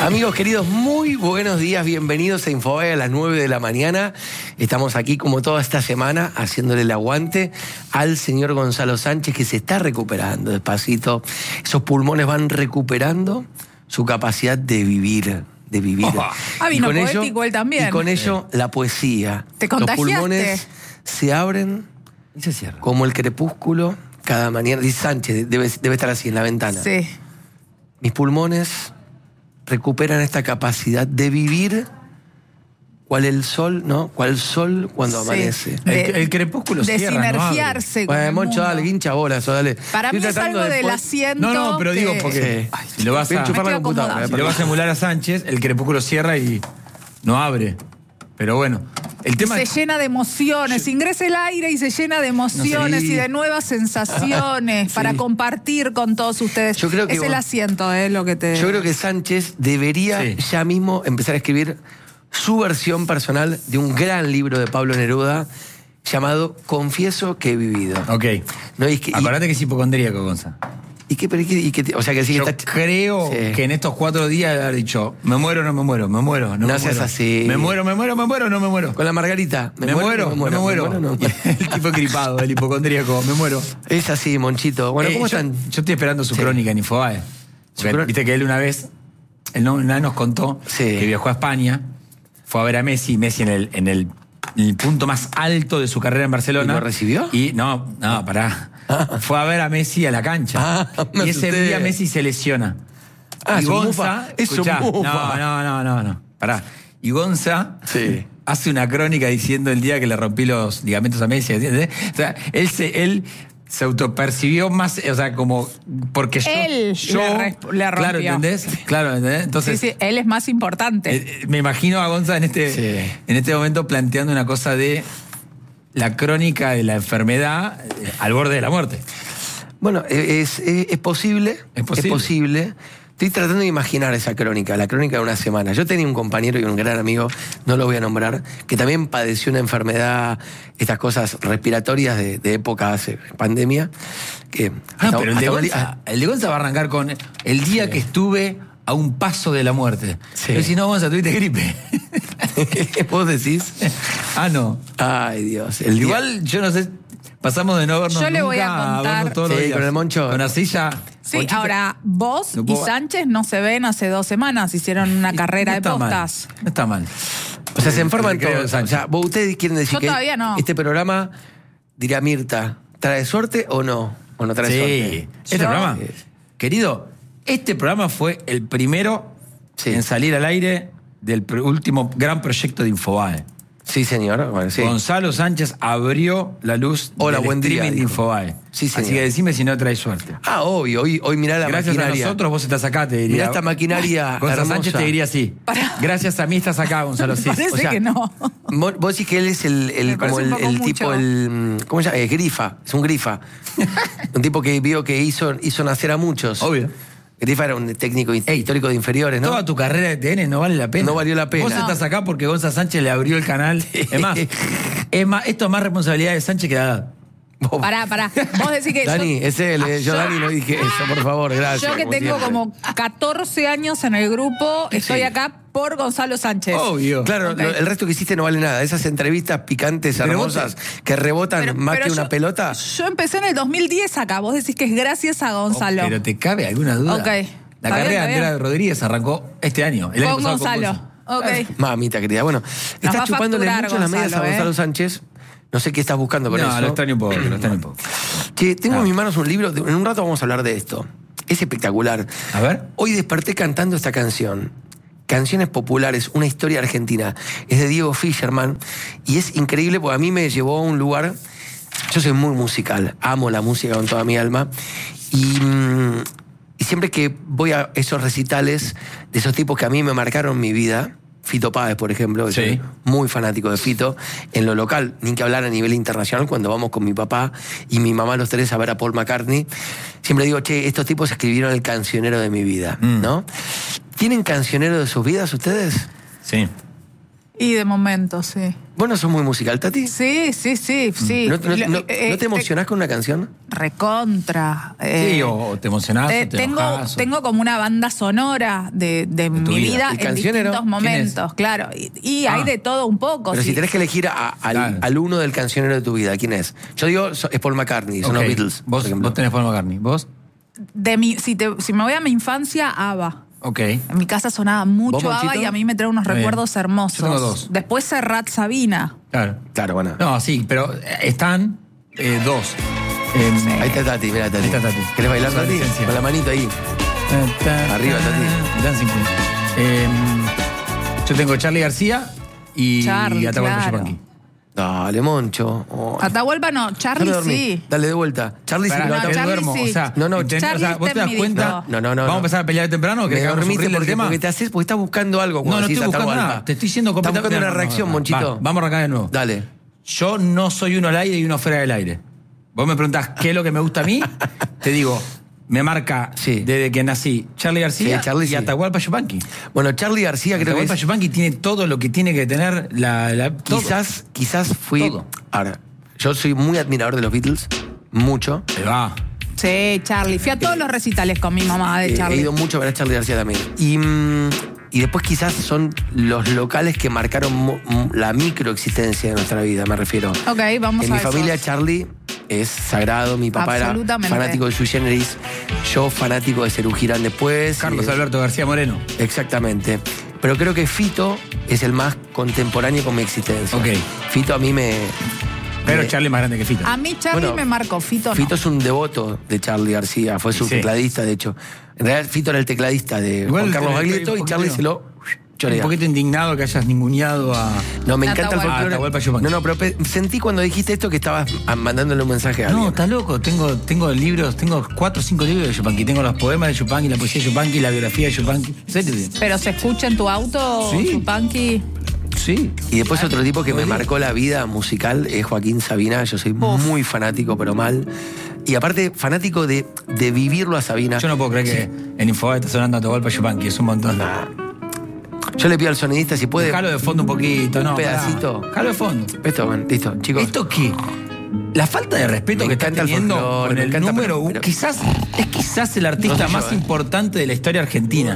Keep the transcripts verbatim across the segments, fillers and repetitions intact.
Amigos queridos, muy buenos días, bienvenidos a Infobae a las nueve de la mañana. Estamos aquí como toda esta semana haciéndole el aguante al señor Gonzalo Sánchez, que se está recuperando despacito. Esos pulmones van recuperando su capacidad de vivir, de vivir. Oh, ah, vino poético ello, él también. Y con ello la poesía. ¿Te contagiaste? Los pulmones se abren y se cierran como el crepúsculo cada mañana. Dice Sánchez, debe, debe estar así en la ventana. Sí. Mis pulmones recuperan esta capacidad de vivir cual el sol, ¿no? Cual sol cuando sí. amanece. De, el, el crepúsculo de cierra, sinergiarse no con bueno, el Moncho, mundo. dale, hincha bola, eso, dale. Para Estoy mí es algo de del poder... asiento. No, no, pero digo que... porque sí. ay, si lo vas a enchufar la computadora. Si lo vas a emular a Sánchez, el crepúsculo cierra y no abre. Pero bueno, el tema se es... llena de emociones, ingresa el aire y se llena de emociones no sé. y de nuevas sensaciones sí. para compartir con todos ustedes. Yo creo que es vos... el asiento, eh, lo que te... Yo creo que Sánchez debería sí. ya mismo empezar a escribir su versión personal de un gran libro de Pablo Neruda llamado Confieso que he vivido. Ok. No, y es que, Acordate y... que es hipocondríaco, Gonza. ¿Y qué, y qué, y qué, o sea que sí Yo está... creo sí. que en estos cuatro días haber dicho, me muero, no me muero, me muero, no, no me seas muero. así. Me muero, me muero, me muero, no me muero. Con la Margarita. Me, me muero, no me muero. Me muero, me muero. No. El tipo gripado, el hipocondríaco, me muero. Es así, Monchito. Bueno, ¿cómo eh, yo, están? Yo estoy esperando su sí. crónica en Infobae. Porque, viste que él una vez, él no, una vez nos contó sí. que viajó a España, fue a ver a Messi, Messi en el, en el, en el punto más alto de su carrera en Barcelona. ¿Y lo recibió? Y no, no, pará. Fue a ver a Messi a la cancha. Ah, y ese asusté. día Messi se lesiona. Ah, y es Gonza, un mufa. Es escuchá, un mufa. No, no, no, no, no. Pará. Y Gonza sí. hace una crónica diciendo el día que le rompí los ligamentos a Messi. ¿Entiendes? O sea, él se, él se autopercibió más, o sea, como porque yo. Él yo, le, le rompió. Claro, ¿entendés? Claro, ¿entendés? Entonces. Sí, sí, él es más importante. Eh, me imagino a Gonza en este, sí. en este momento planteando una cosa de la crónica de la enfermedad eh, al borde de la muerte. Bueno, es, es, es posible, es posible. Es posible. Estoy tratando de imaginar esa crónica, la crónica de una semana. Yo tenía un compañero y un gran amigo, no lo voy a nombrar, que también padeció una enfermedad, estas cosas respiratorias de, de época hace pandemia. Que ah, hasta, pero el de, Gonza, el de Gonza va a arrancar con el día sí. que estuve a un paso de la muerte. Sí. Pero si no, Gonza, tuviste gripe. ¿Vos decís? Ah, no. Ay, Dios. El Igual, día... yo no sé... Pasamos de no vernos Yo le nunca voy a contar. A todos los sí, días. con el Moncho. Con así ya. Sí, Monchita. Ahora, vos no y Sánchez no se ven hace dos semanas. Hicieron una carrera no de postas. Mal. No está mal. O sea, se enferman todos. O sea, ustedes quieren decir Yo que todavía no. este programa, diría Mirta, ¿trae suerte o no? ¿O no trae sí. suerte? Este Yo... programa, querido, este programa fue el primero sí. en salir al aire del último gran proyecto de Infobae. Sí, señor. Bueno, sí. Gonzalo Sánchez abrió la luz Hola, del buen streaming día, de Infobae. Sí, señor. Así que decime si no traes suerte. Ah, obvio. Hoy, hoy mirá la Gracias maquinaria. Gracias a nosotros vos estás acá, te diría. Mirá esta maquinaria Gonzalo hermosa. Sánchez te diría así. Para. Gracias a mí estás acá, Gonzalo. Sí. Parece o sea, que no. Vos decís que él es el, el como el, el tipo, el... ¿Cómo se llama? Es grifa. Es un grifa. Un tipo que vio que hizo, hizo nacer a muchos. Obvio. Grifa era un técnico Ey, histórico de inferiores, ¿no? Toda tu carrera de T N no vale la pena. No valió la pena. Vos no. estás acá porque Gonzalo Sánchez le abrió el canal. Es más, es más, esto es más responsabilidad de Sánchez que de Haddad. Pará, pará. Vos decís que... Dani, yo, es él. Eh. Yo, Dani, no dije eso, por favor, gracias. Yo que como tengo siempre. como catorce años en el grupo, estoy sí. acá por Gonzalo Sánchez. Obvio. Claro, okay. lo, el resto que hiciste no vale nada. Esas entrevistas picantes, pero hermosas, te... que rebotan pero, más pero que yo, una pelota. Yo empecé en el dos mil diez acá. Vos decís que es gracias a Gonzalo. Oh, pero ¿te cabe alguna duda? Ok. La carrera de Andrea Rodríguez arrancó este año. El año con pasado Gonzalo. Con okay. Mamita querida. Bueno, Nos estás chupándole mucho las medias a Gonzalo eh. Sánchez. No sé qué estás buscando con no, eso. No, lo extraño un poco, lo extraño un poco. Che, tengo ah. en mis manos un libro. En un rato vamos a hablar de esto. Es espectacular. A ver. Hoy desperté cantando esta canción. Canciones populares, una historia argentina. Es de Diego Fischerman. Y es increíble porque a mí me llevó a un lugar... Yo soy muy musical. Amo la música con toda mi alma. Y... Y siempre que voy a esos recitales de esos tipos que a mí me marcaron mi vida, Fito Páez, por ejemplo, que sí. soy muy fanático de Fito, en lo local, ni que hablar a nivel internacional, cuando vamos con mi papá y mi mamá los tres a ver a Paul McCartney, siempre digo, che, estos tipos escribieron el cancionero de mi vida, mm. ¿no? ¿Tienen cancionero de sus vidas ustedes? Sí. Y de momento, sí. ¿Vos no sos muy musical, Tati? Sí, sí, sí, sí. ¿No, no, no, Eh, ¿no te emocionás con una canción? Recontra. eh, Sí, o te emocionás eh, o te tengo, enojás, o- tengo como una banda sonora de, de mi tu vida. vida ¿El en cancionero? distintos momentos, claro. Y, y Ah. hay de todo un poco. Pero sí. si tenés que elegir a- al, Claro. al uno del cancionero de tu vida, ¿quién es? Yo digo, so- es Paul McCartney, son Ok. los Beatles. Vos, por ejemplo. vos tenés Paul McCartney. ¿Vos? De mi, si, te, si me voy a mi infancia, ABBA. Ok. En mi casa sonaba mucho ¿Vos, ABBA Monchito? y a mí me trae unos Está bien. recuerdos hermosos. Yo tengo dos. Después Serrat Sabina. Claro. Claro, bueno. No, sí, pero están eh, dos. Eh, Ahí está Tati, mira Tati. Ahí está Tati. ¿Querés bailar, Con la Tati? licencia. Con la manito ahí. Arriba, Tati. Dancing Queen. Eh, yo tengo Charly García y Charly, Atahualpa claro. Yupanqui. Dale, Moncho. Oh. Atahualpa no, Charlie Déjame dormir. sí. Dale de vuelta. Charlie sí, Pará, pero no, que Atahualpa- Charly duermo. sí. O sea, No, no, ¿entendés? Charly O sea, vos está te das en mi cuenta. disco. No, no, no, ¿Vamos no. a empezar a pelear temprano o que Me acabamos de dormiste sufrir el porque, tema? porque te haces, porque estás buscando algo cuando No, no decís estoy buscando Atahualpa. nada. Te estoy diciendo Estás completamente. buscando una no, no, reacción, no, Monchito. va, vamos a arrancar de nuevo. Dale. Yo no soy uno al aire y uno fuera del aire. Vos me preguntás qué es lo que me gusta a mí, te digo, me marca Sí. desde que nací Charly García Sí, Charly y sí. Atahualpa Yupanqui. Bueno, Charly García creo que Atahualpa es, Yupanqui tiene todo lo que tiene que tener la... la todo. quizás, quizás fui... Todo. Ahora, yo soy muy admirador de los Beatles, mucho. Te va. Sí, Charlie. Fui a todos los recitales con mi mamá de Eh, Charlie. he ido mucho a ver a Charly García también. Y, mm, y después quizás son los locales que marcaron mu- mu- la microexistencia de nuestra vida, me refiero. Ok, vamos En a mi eso. familia Charly es sagrado, mi papá era Absolutamente. fanático de Sui Generis, yo fanático de Serú Girán después. Carlos y de- Alberto García Moreno. Exactamente. Pero creo que Fito es el más contemporáneo con mi existencia. Ok. Fito a mí me... Pero me- Charly es más grande que Fito. A mí Charlie Bueno, me marcó, Fito no. Fito es un devoto de Charly García, fue su Sí. tecladista, de hecho. En realidad, Fito era el tecladista de Igual Juan Carlos estoy- Baglietto estoy y un Charly poquito- se lo Un chorea. poquito indignado que hayas ninguneado a... No, me encanta el Atahualpa. folclore. Atahualpa Yupanqui. No, no, pero pe- sentí cuando dijiste esto que estabas ah, mandándole un mensaje a No, alguien. estás loco. Tengo, tengo libros, tengo cuatro o cinco libros de Yupanqui. Tengo los poemas de Yupanqui, la poesía de Yupanqui, la biografía de Yupanqui. ¿En serio? Pero se escucha en tu auto, Sí. Chupanqui. Sí. Y después otro tipo que me marcó la vida musical es Joaquín Sabina. Yo soy muy fanático, pero mal. Y aparte, fanático de, de vivirlo a Sabina. Yo no puedo creer que en Infobae está sonando Atahualpa Yupanqui. Es un montón. Yo le pido al sonidista si puede. Dejalo de fondo un poquito, un ¿no? pedacito. pará. Dejalo de fondo. Esto, bueno, listo, chicos. ¿Esto qué? La falta de respeto Me que está encanta el teniendo folclore, con me el encanta, número pero- uno. pero- Quizás, es quizás el artista No sé yo, más eh. importante de la historia argentina.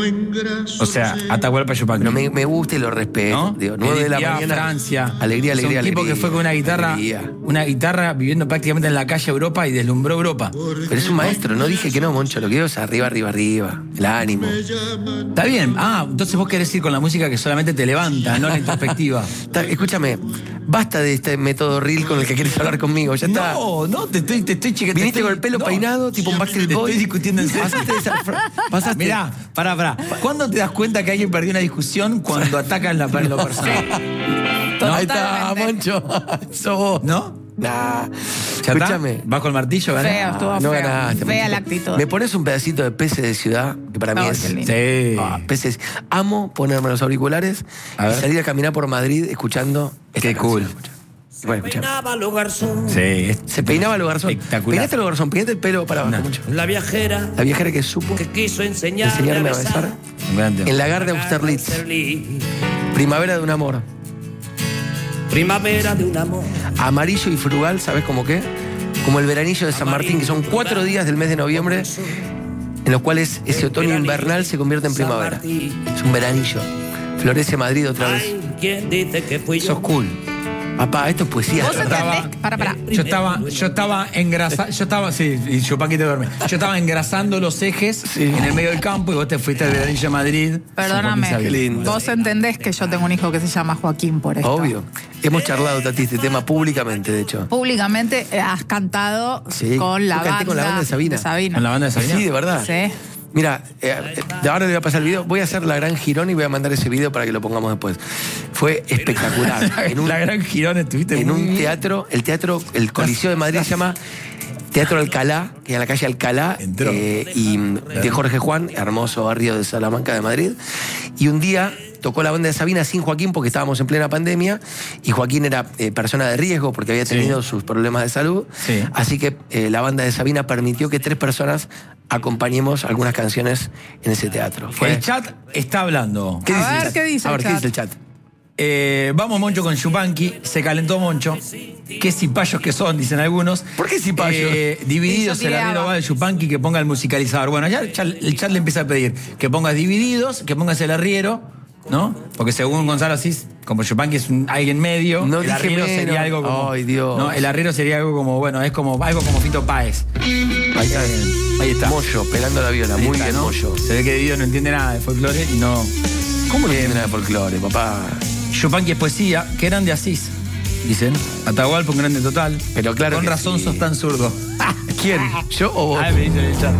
O sea, Atahualpa Yupanqui. Pero me, me gusta y lo respeto. ¿No? Digo, nueve de la Edith Piaf, mañana. Francia. Alegría, alegría, Es un tipo alegría. que fue con una guitarra, Alegría. una guitarra viviendo prácticamente en la calle Europa y deslumbró Europa. Pero es un maestro, no dije que no, Moncho. Lo que digo es arriba, arriba, arriba. El ánimo. Está bien. Ah, entonces vos querés ir con la música que solamente te levanta, no la introspectiva. Está- escúchame, basta de este método reel con el que quieres hablar conmigo. Ya está. No, no, te estoy, te estoy chiquitando. Viniste con el pelo peinado, tipo un Backstreet Te Boy. estoy discutiendo en serio. Pasaste de esa fra- pasaste. Mirá, pará, pará. ¿Cuándo te das cuenta que alguien perdió una discusión? Cuando atacan la, lo personal. ¿No? Ahí está, Totalmente. Moncho. Sos vos. ¿no? Nah. ¿Ya Escúchame. está? ¿Bajo el martillo, gané? Feo, estuvo No feo. ganaste. Fea Monchito. la actitud. Me pones un pedacito de Peces de Ciudad, que para mí Ay, es. qué lindo. Sí. Ah, Peces. Amo ponerme los auriculares A y ver. salir a caminar por Madrid escuchando. esta Qué cool. canción. Bueno, escuchá. Peinaba los garzón, Sí. es- Se peinaba lo garzón. Espectacular. Peinaste lo garzón, peinaste el pelo para abajo, No. Moncho. la viajera La viajera que supo que quiso enseñarme, enseñarme a a besar. besar. Un gran tema. En Lagar de Austerlitz. Primavera de un amor. Primavera de un amor. Amarillo y frugal, ¿sabes cómo qué? Como el veranillo de San Martín, que son cuatro días del mes de noviembre, en los cuales ese otoño invernal se convierte en primavera. Es un veranillo. Florece Madrid otra vez. Ay, ¿quién dice que fui yo? Sos cool. Papá, esto es poesía. ¿Vos de verdad. entendés? estaba- Para, para. Yo estaba, yo estaba engrasando, yo estaba, sí, y Yupanqui te duerme. Yo estaba engrasando los ejes en el medio del campo y vos te fuiste al veranillo de Madrid. Perdóname. Yupanqui Qué lindo. Vos entendés que yo tengo un hijo que se llama Joaquín por esto. Obvio. Hemos charlado, Tati, este tema públicamente, de hecho. Públicamente eh, has cantado Sí. con la Yo canté banda. con la banda de Sabina. ¿Con la banda de Sabina? Sí, de verdad. Sí. Mira, eh, eh, de ahora le voy a pasar el video. Voy a hacer la gran girón y voy a mandar ese video para que lo pongamos después. Fue espectacular. En un, La gran girón estuviste en muy un bien. teatro, el teatro, el Coliseo de Madrid se llama Teatro Alcalá, que es en la calle Alcalá, Entró. eh, y de Jorge Juan, hermoso barrio de Salamanca de Madrid. Y un día tocó la banda de Sabina sin Joaquín porque estábamos en plena pandemia y Joaquín era eh, persona de riesgo porque había tenido Sí. sus problemas de salud. Sí. Así que eh, la banda de Sabina permitió que tres personas acompañemos algunas canciones en ese teatro. Fue- El chat está hablando. ¿Qué A dice el ver, chat? ¿qué dice A el ver, ¿qué chat? dice el chat? Eh, vamos Moncho con Yupanqui, se calentó Moncho. Qué cipayos que son, dicen algunos. ¿Por qué cipayos? Eh, divididos, el arriero va de Yupanqui, que ponga el musicalizador. Bueno, ya el chat, el chat le empieza a pedir que pongas Divididos, que pongas el arriero, ¿no? Porque según Gonzalo Asís, como Yupanqui es un, alguien medio, no el arriero menos. sería algo como. Ay, Dios. ¿no? El arriero sería algo como, bueno, es como algo como Fito Páez. Ahí está. Ahí está. Moyo, pelando la viola. Ahí Muy está, bien, ¿no? Moyo. Se ve que Dividido no entiende nada de folclore y no. ¿Cómo no Eh, entiende nada de folclore, papá? Yupanqui es poesía, qué grande Asís, dicen. Atahualpa un grande total. Pero claro Con que razón sí. sos tan zurdo. ¿Quién? ¿Yo o vos? Ah, me dicen en el chat.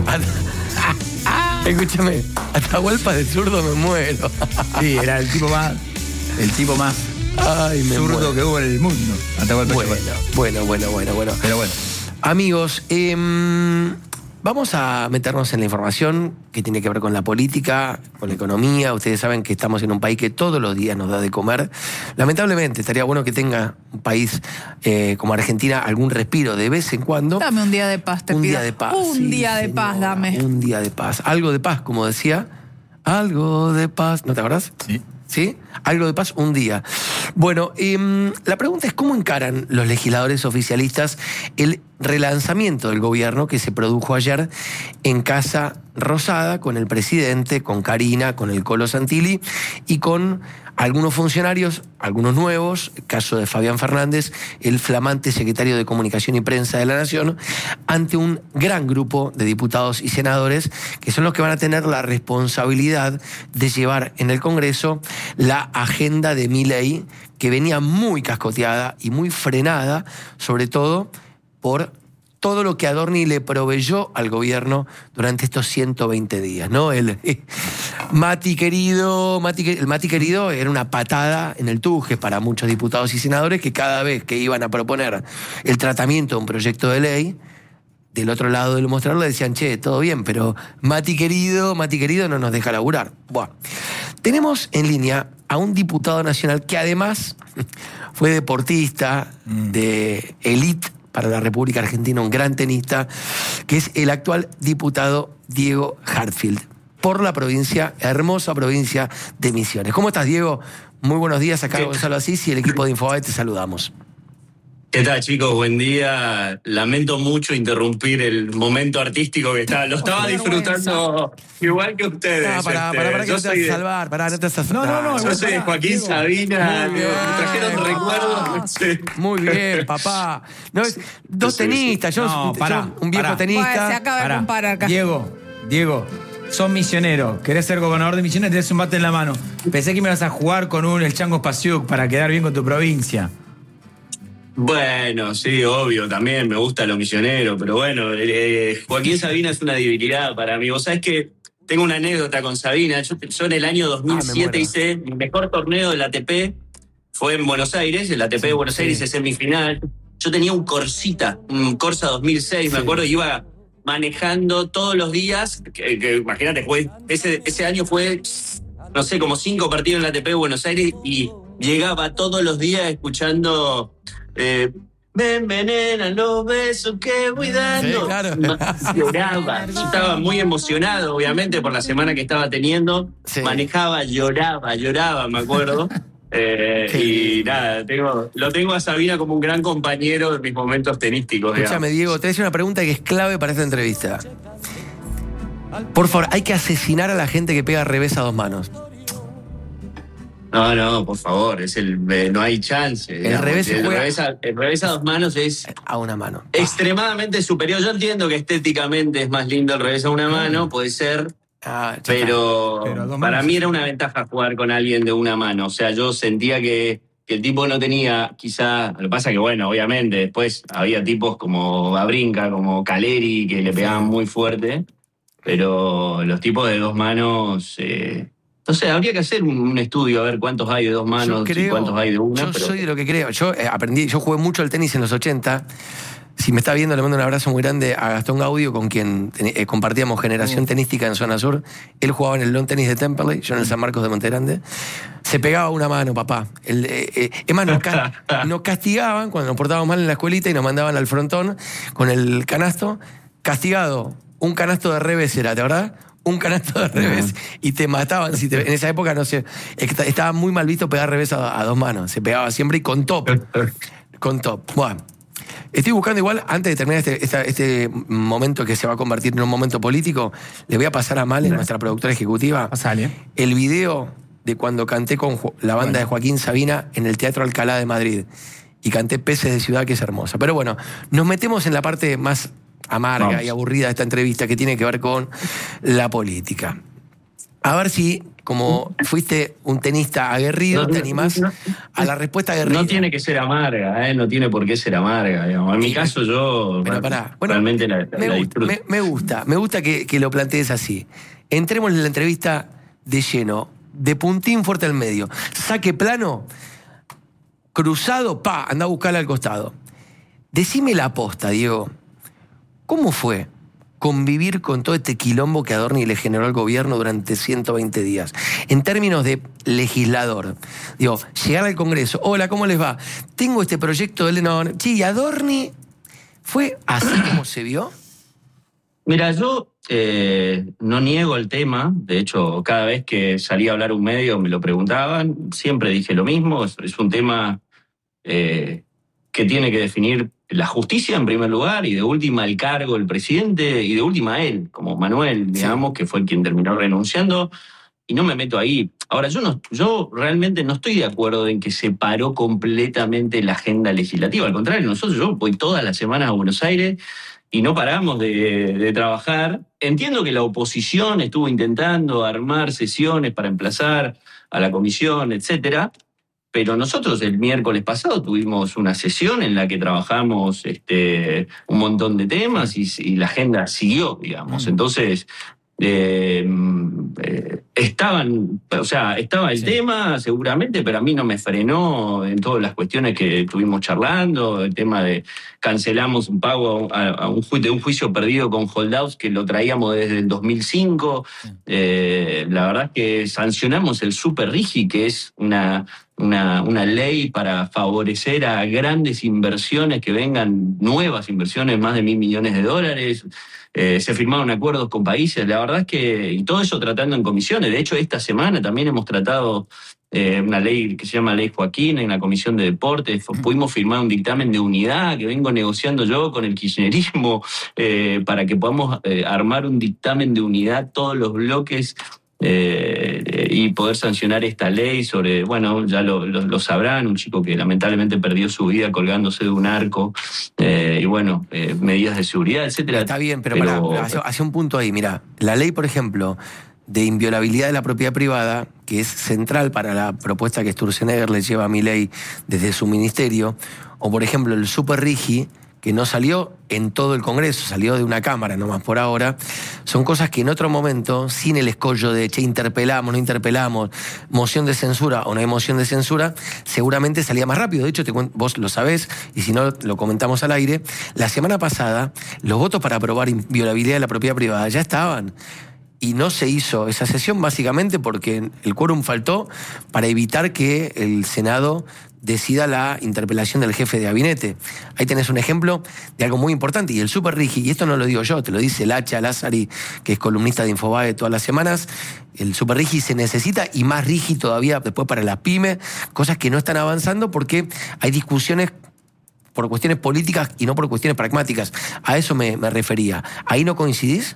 Escúchame, Atahualpa de zurdo me muero. Sí, era el tipo más, el tipo más Ay, me zurdo muero. que hubo en el mundo. Atahualpa Bueno, Yupanqui. bueno, bueno, bueno, bueno. Pero bueno. Amigos, eh, vamos a meternos en la información que tiene que ver con la política, con la economía. Ustedes saben que estamos en un país que todos los días nos da de comer. Lamentablemente, estaría bueno que tenga un país eh, como Argentina algún respiro de vez en cuando. Dame un día de paz, te Un pido. día de paz. Un sí, día de señora, paz, dame. Un día de paz. Algo de paz, como decía. Algo de paz. ¿No te acordás? Sí. ¿Sí? Algo de paz, un día. Bueno, eh, la pregunta es cómo encaran los legisladores oficialistas el relanzamiento del gobierno que se produjo ayer en Casa Rosada con el presidente, con Karina, con el Colo Santilli y con algunos funcionarios, algunos nuevos, caso de Fabián Fernández, el flamante secretario de Comunicación y Prensa de la Nación, ante un gran grupo de diputados y senadores que son los que van a tener la responsabilidad de llevar en el Congreso la agenda de Milei, que venía muy cascoteada y muy frenada, sobre todo por todo lo que Adorni le proveyó al gobierno durante estos ciento veinte días, ¿no? El eh, Mati querido, Mati, el Mati querido era una patada en el tuje para muchos diputados y senadores que cada vez que iban a proponer el tratamiento de un proyecto de ley, del otro lado del mostrador le decían, che, todo bien, pero Mati querido, Mati querido no nos deja laburar. Bueno, tenemos en línea a un diputado nacional que además fue deportista de élite para la República Argentina, un gran tenista, que es el actual diputado Diego Hartfield, por la provincia, hermosa provincia de Misiones. ¿Cómo estás, Diego? Muy buenos días, acá Gonzalo Asís y el equipo de Infobae, te saludamos. ¿Qué tal, chicos? Buen día. Lamento mucho interrumpir el momento artístico que estaba. Lo estaba disfrutando igual que ustedes. No, pará, este, pará, pará, que yo no te vas soy a de- salvar, pará, no te vas a No, salvar. no, no, Yo soy de Joaquín Sabina. Muy digo, bien. me trajeron recuerdos. Sí. Muy bien, papá. No, es, dos Sí, sí. tenistas, yo, No, yo pará, un viejo pará. tenista. Bueno, se acaba de Pará. comparar acá. Diego, Diego, sos misionero, querés ser gobernador de Misiones, tenés un bate en la mano. Pensé que me ibas a jugar con un el Chango Spasiuk para quedar bien con tu provincia. Bueno, sí, obvio, también me gusta lo misionero, pero bueno, eh, Joaquín Sabina es una debilidad para mí. Vos sabés que tengo una anécdota con Sabina. Yo, yo en el año dos mil siete muero. hice mi mejor torneo del A T P, fue en Buenos Aires, el A T P de Buenos sí. Aires, hice semifinal. Yo tenía un Corsita, un Corsa dos mil seis, Sí. me acuerdo, iba manejando todos los días, que, que imagínate, fue, ese, ese año fue, no sé, como cinco partidos en el A T P de Buenos Aires y llegaba todos los días escuchando... Eh, me envenenan los besos que voy dando. Sí, claro. Lloraba. Yo estaba muy emocionado, obviamente, por la semana que estaba teniendo. Sí. Manejaba, lloraba, lloraba, me acuerdo. Eh, Qué y lindo. nada, tengo, lo tengo a Sabina como un gran compañero de mis momentos tenísticos. Escúchame, digamos. Diego, te voy a decir una pregunta que es clave para esta entrevista. Por favor, hay que asesinar a la gente que pega revés a dos manos. No, no, por favor, es el, eh, no hay chance. digamos. revés se el, juega- revés a, el revés a dos manos es A una mano. extremadamente superior. Yo entiendo que estéticamente es más lindo el revés a una mano, puede ser, Ah, ya pero, Pero a dos para manos mí es- era una ventaja jugar con alguien de una mano. O sea, yo sentía que, que el tipo no tenía, quizá, lo que pasa que, bueno, obviamente, después había tipos como Babrinka, como Caleri, que le pegaban muy fuerte, pero los tipos de dos manos... Eh, no sé, habría que hacer un, un estudio a ver cuántos hay de dos manos Yo creo, y cuántos hay de una. yo pero- soy de lo que creo. Yo eh, aprendí, yo jugué mucho al tenis en los ochenta. Si me está viendo, le mando un abrazo muy grande a Gastón Gaudio, con quien eh, compartíamos generación tenística en Zona Sur. Él jugaba en el lawn tenis de Temperley, yo en el San Marcos de Montegrande. Se pegaba una mano, papá. El, eh, eh, es más, nos, ca- nos castigaban cuando nos portábamos mal en la escuelita y nos mandaban al frontón con el canasto. Castigado, un canasto de revés era, ¿te verdad? un canasto de revés uh-huh. y te mataban. Si te, en esa época, no sé, estaba muy mal visto pegar revés a, a dos manos. Se pegaba siempre y con top. Con top. Bueno, estoy buscando igual, antes de terminar este, este, este momento que se va a convertir en un momento político, le voy a pasar a Male, nuestra productora ejecutiva, Pasale. el video de cuando canté con la banda bueno. de Joaquín Sabina en el Teatro Alcalá de Madrid. Y canté Peces de Ciudad, que es hermosa. Pero bueno, nos metemos en la parte más amarga Vamos. y aburrida de esta entrevista, que tiene que ver con la política. A ver si, como fuiste un tenista aguerrido, te animás a la respuesta aguerrida. No tiene que ser amarga, ¿eh? No tiene por qué ser amarga. Digamos. En mi caso, yo Pero pará. Bueno, realmente la, me, la disfruto. Me, me gusta, me gusta que, que lo plantees así. Entremos en la entrevista de lleno, de puntín fuerte al medio. Saque plano, cruzado, pa, anda a buscarla al costado. Decime la aposta, Diego. ¿Cómo fue convivir con todo este quilombo que Adorni le generó al gobierno durante ciento veinte días? En términos de legislador. Digo, llegar al Congreso. Hola, ¿cómo les va? Tengo este proyecto de... No, sí, Adorni... ¿Fue así como se vio? Mira, yo eh, no niego el tema. De hecho, cada vez que salía a hablar un medio me lo preguntaban. Siempre dije lo mismo. Es, es un tema eh, que tiene que definir la justicia en primer lugar y de última el cargo del presidente y de última él, como Manuel, digamos, sí. que fue quien terminó renunciando. Y no me meto ahí. Ahora, yo, no, yo realmente no estoy de acuerdo en que se paró completamente la agenda legislativa. Al contrario, nosotros, yo voy todas las semanas a Buenos Aires y no paramos de, de trabajar. Entiendo que la oposición estuvo intentando armar sesiones para emplazar a la comisión, etcétera. Pero nosotros el miércoles pasado tuvimos una sesión en la que trabajamos este, un montón de temas y, y la agenda siguió, digamos. Entonces, eh, eh, estaban, o sea, estaba el sí. tema seguramente, pero a mí no me frenó en todas las cuestiones que estuvimos charlando, el tema de cancelamos un pago a, a un, ju- de un juicio perdido con holdouts que lo traíamos desde el dos mil cinco. Sí. Eh, la verdad es que sancionamos el Super Rigi, que es una... Una, una ley para favorecer a grandes inversiones que vengan, nuevas inversiones, más de mil millones de dólares. Eh, se firmaron acuerdos con países. La verdad es que, y todo eso tratando en comisiones. De hecho, esta semana también hemos tratado eh, una ley que se llama Ley Joaquín en la Comisión de Deportes. Pudimos firmar un dictamen de unidad que vengo negociando yo con el kirchnerismo eh, para que podamos eh, armar un dictamen de unidad, todos los bloques, Eh, y poder sancionar esta ley sobre, bueno, ya lo, lo, lo sabrán, un chico que lamentablemente perdió su vida colgándose de un arco, eh, y bueno, eh, medidas de seguridad, etcétera. Está bien, pero, pero... para, hace, hace un punto ahí, mira, la ley, por ejemplo, de inviolabilidad de la propiedad privada, que es central para la propuesta que Sturzenegger le lleva a Milei desde su ministerio, o por ejemplo el Super Rigi, que no salió en todo el Congreso, salió de una Cámara nomás por ahora, son cosas que en otro momento, sin el escollo de, che, interpelamos, no interpelamos, moción de censura o no hay moción de censura, seguramente salía más rápido. De hecho, te, vos lo sabés, y si no, lo comentamos al aire, la semana pasada, los votos para aprobar inviolabilidad de la propiedad privada ya estaban. Y no se hizo esa sesión básicamente porque el quórum faltó para evitar que el Senado decida la interpelación del jefe de gabinete. Ahí tenés un ejemplo de algo muy importante. Y el Super Rigi, y esto no lo digo yo, te lo dice Lacha Lázari, que es columnista de Infobae todas las semanas, el Super Rigi se necesita, y más Rigi todavía después para las pymes, cosas que no están avanzando porque hay discusiones por cuestiones políticas y no por cuestiones pragmáticas. A eso me, me refería. ¿Ahí no coincidís?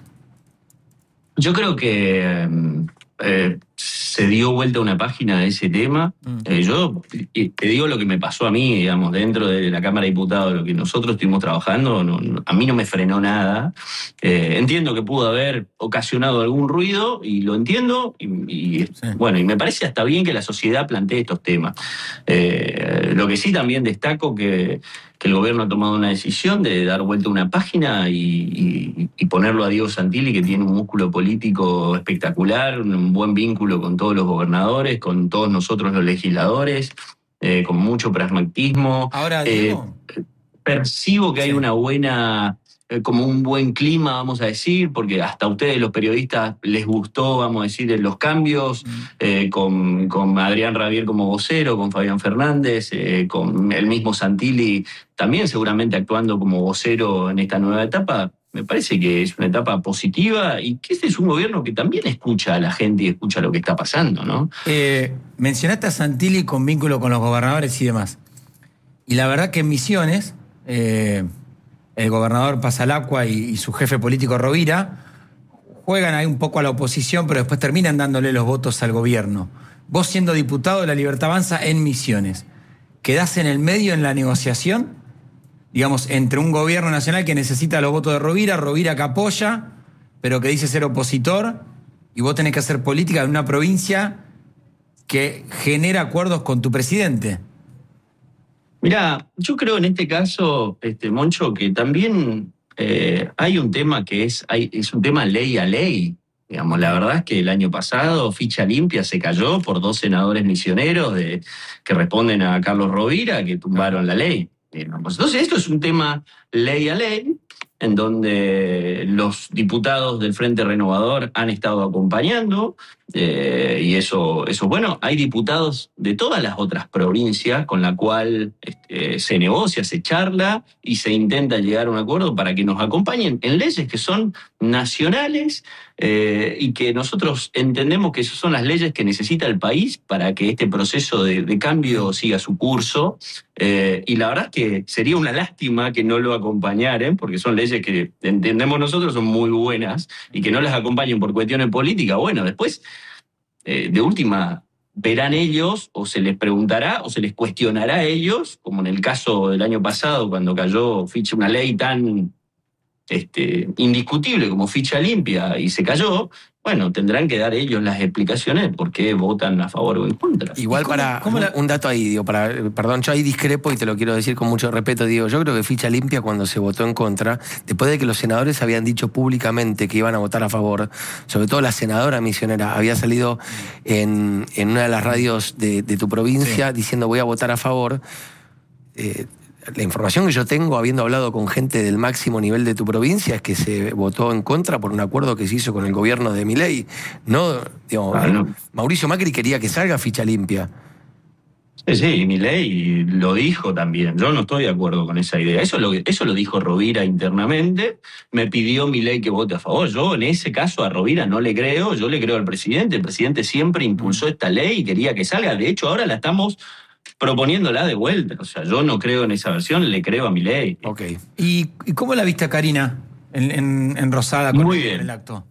Yo creo que eh, se dio vuelta una página de ese tema. Mm. Eh, yo te digo lo que me pasó a mí, digamos, dentro de la Cámara de Diputados, lo que nosotros estuvimos trabajando, no, no, a mí no me frenó nada. Eh, entiendo que pudo haber ocasionado algún ruido, y lo entiendo, y, y sí. bueno, y me parece hasta bien que la sociedad plantee estos temas. Eh, lo que sí también destaco que... que el gobierno ha tomado una decisión de dar vuelta a una página y, y, y ponerlo a Diego Santilli, que tiene un músculo político espectacular, un buen vínculo con todos los gobernadores, con todos nosotros los legisladores, eh, con mucho pragmatismo. Ahora, Diego... Eh, percibo que hay una buena... como un buen clima, vamos a decir, porque hasta a ustedes, los periodistas, les gustó, vamos a decir, los cambios, mm. eh, con, con Adrián Rabier como vocero, con Fabián Fernández, eh, con el mismo Santilli también seguramente actuando como vocero en esta nueva etapa. me parece que es una etapa positiva y que este es un gobierno que también escucha a la gente y escucha lo que está pasando, ¿no? Eh, mencionaste a Santilli con vínculo con los gobernadores y demás. Y la verdad que en Misiones, eh, el gobernador Pasalacqua y, y su jefe político Rovira juegan ahí un poco a la oposición, pero después terminan dándole los votos al gobierno. Vos, siendo diputado de La Libertad Avanza en Misiones, ¿quedás en el medio en la negociación? Digamos, entre un gobierno nacional que necesita los votos de Rovira, Rovira que apoya, pero que dice ser opositor, y vos tenés que hacer política en una provincia que genera acuerdos con tu presidente. Mirá, yo creo en este caso, este, Moncho, que también eh, hay un tema que es, hay, es un tema ley a ley. Digamos, la verdad es que el año pasado Ficha Limpia se cayó por dos senadores misioneros de, que responden a Carlos Rovira, que tumbaron la ley. Digamos. Entonces esto es un tema ley a ley, en donde los diputados del Frente Renovador han estado acompañando, eh, y eso, eso es bueno. Hay diputados de todas las otras provincias con la cual este, se negocia, se charla y se intenta llegar a un acuerdo para que nos acompañen en leyes que son nacionales, eh, y que nosotros entendemos que esas son las leyes que necesita el país para que este proceso de, de cambio siga su curso. Eh, y la verdad es que sería una lástima que no lo acompañaran, porque son leyes que entendemos nosotros son muy buenas, y que no las acompañen por cuestiones políticas. Bueno, después, eh, de última, verán ellos, o se les preguntará, o se les cuestionará a ellos, como en el caso del año pasado, cuando cayó Ficha, una ley tan este, indiscutible como Ficha Limpia, y se cayó. Bueno, tendrán que dar ellos las explicaciones por qué votan a favor o en contra. Igual ¿Cómo, para cómo la... un dato ahí, digo, para, perdón, yo ahí discrepo y te lo quiero decir con mucho respeto, digo, yo creo que Ficha Limpia, cuando se votó en contra, después de que los senadores habían dicho públicamente que iban a votar a favor, sobre todo la senadora misionera, había salido en, en una de las radios de, de tu provincia, sí, diciendo voy a votar a favor. eh, La información que yo tengo, habiendo hablado con gente del máximo nivel de tu provincia, es que se votó en contra por un acuerdo que se hizo con el gobierno de Milei. No, digo, ah, no. Mauricio Macri quería que salga Ficha Limpia. Sí, sí, Milei lo dijo también. Yo no estoy de acuerdo con esa idea. Eso lo, eso lo dijo Rovira internamente. Me pidió Milei que vote a favor. Yo en ese caso a Rovira no le creo. Yo le creo al presidente. El presidente siempre impulsó esta ley y quería que salga. De hecho, ahora la estamos proponiéndola de vuelta. O sea, yo no creo en esa versión, le creo a Milei. Ok. ¿Y, y cómo la viste a Karina en, en, en Rosada con Muy el, bien. el acto?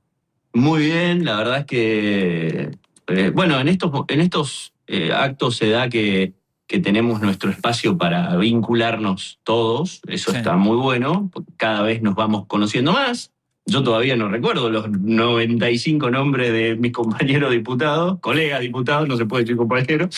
Muy bien, la verdad es que, eh, bueno, en estos, en estos eh, actos se da que, que tenemos nuestro espacio para vincularnos todos. Eso sí, está muy bueno, porque cada vez nos vamos conociendo más. Yo todavía no recuerdo los noventa y cinco nombres de mis compañeros diputados, colegas diputados, no se puede decir compañeros,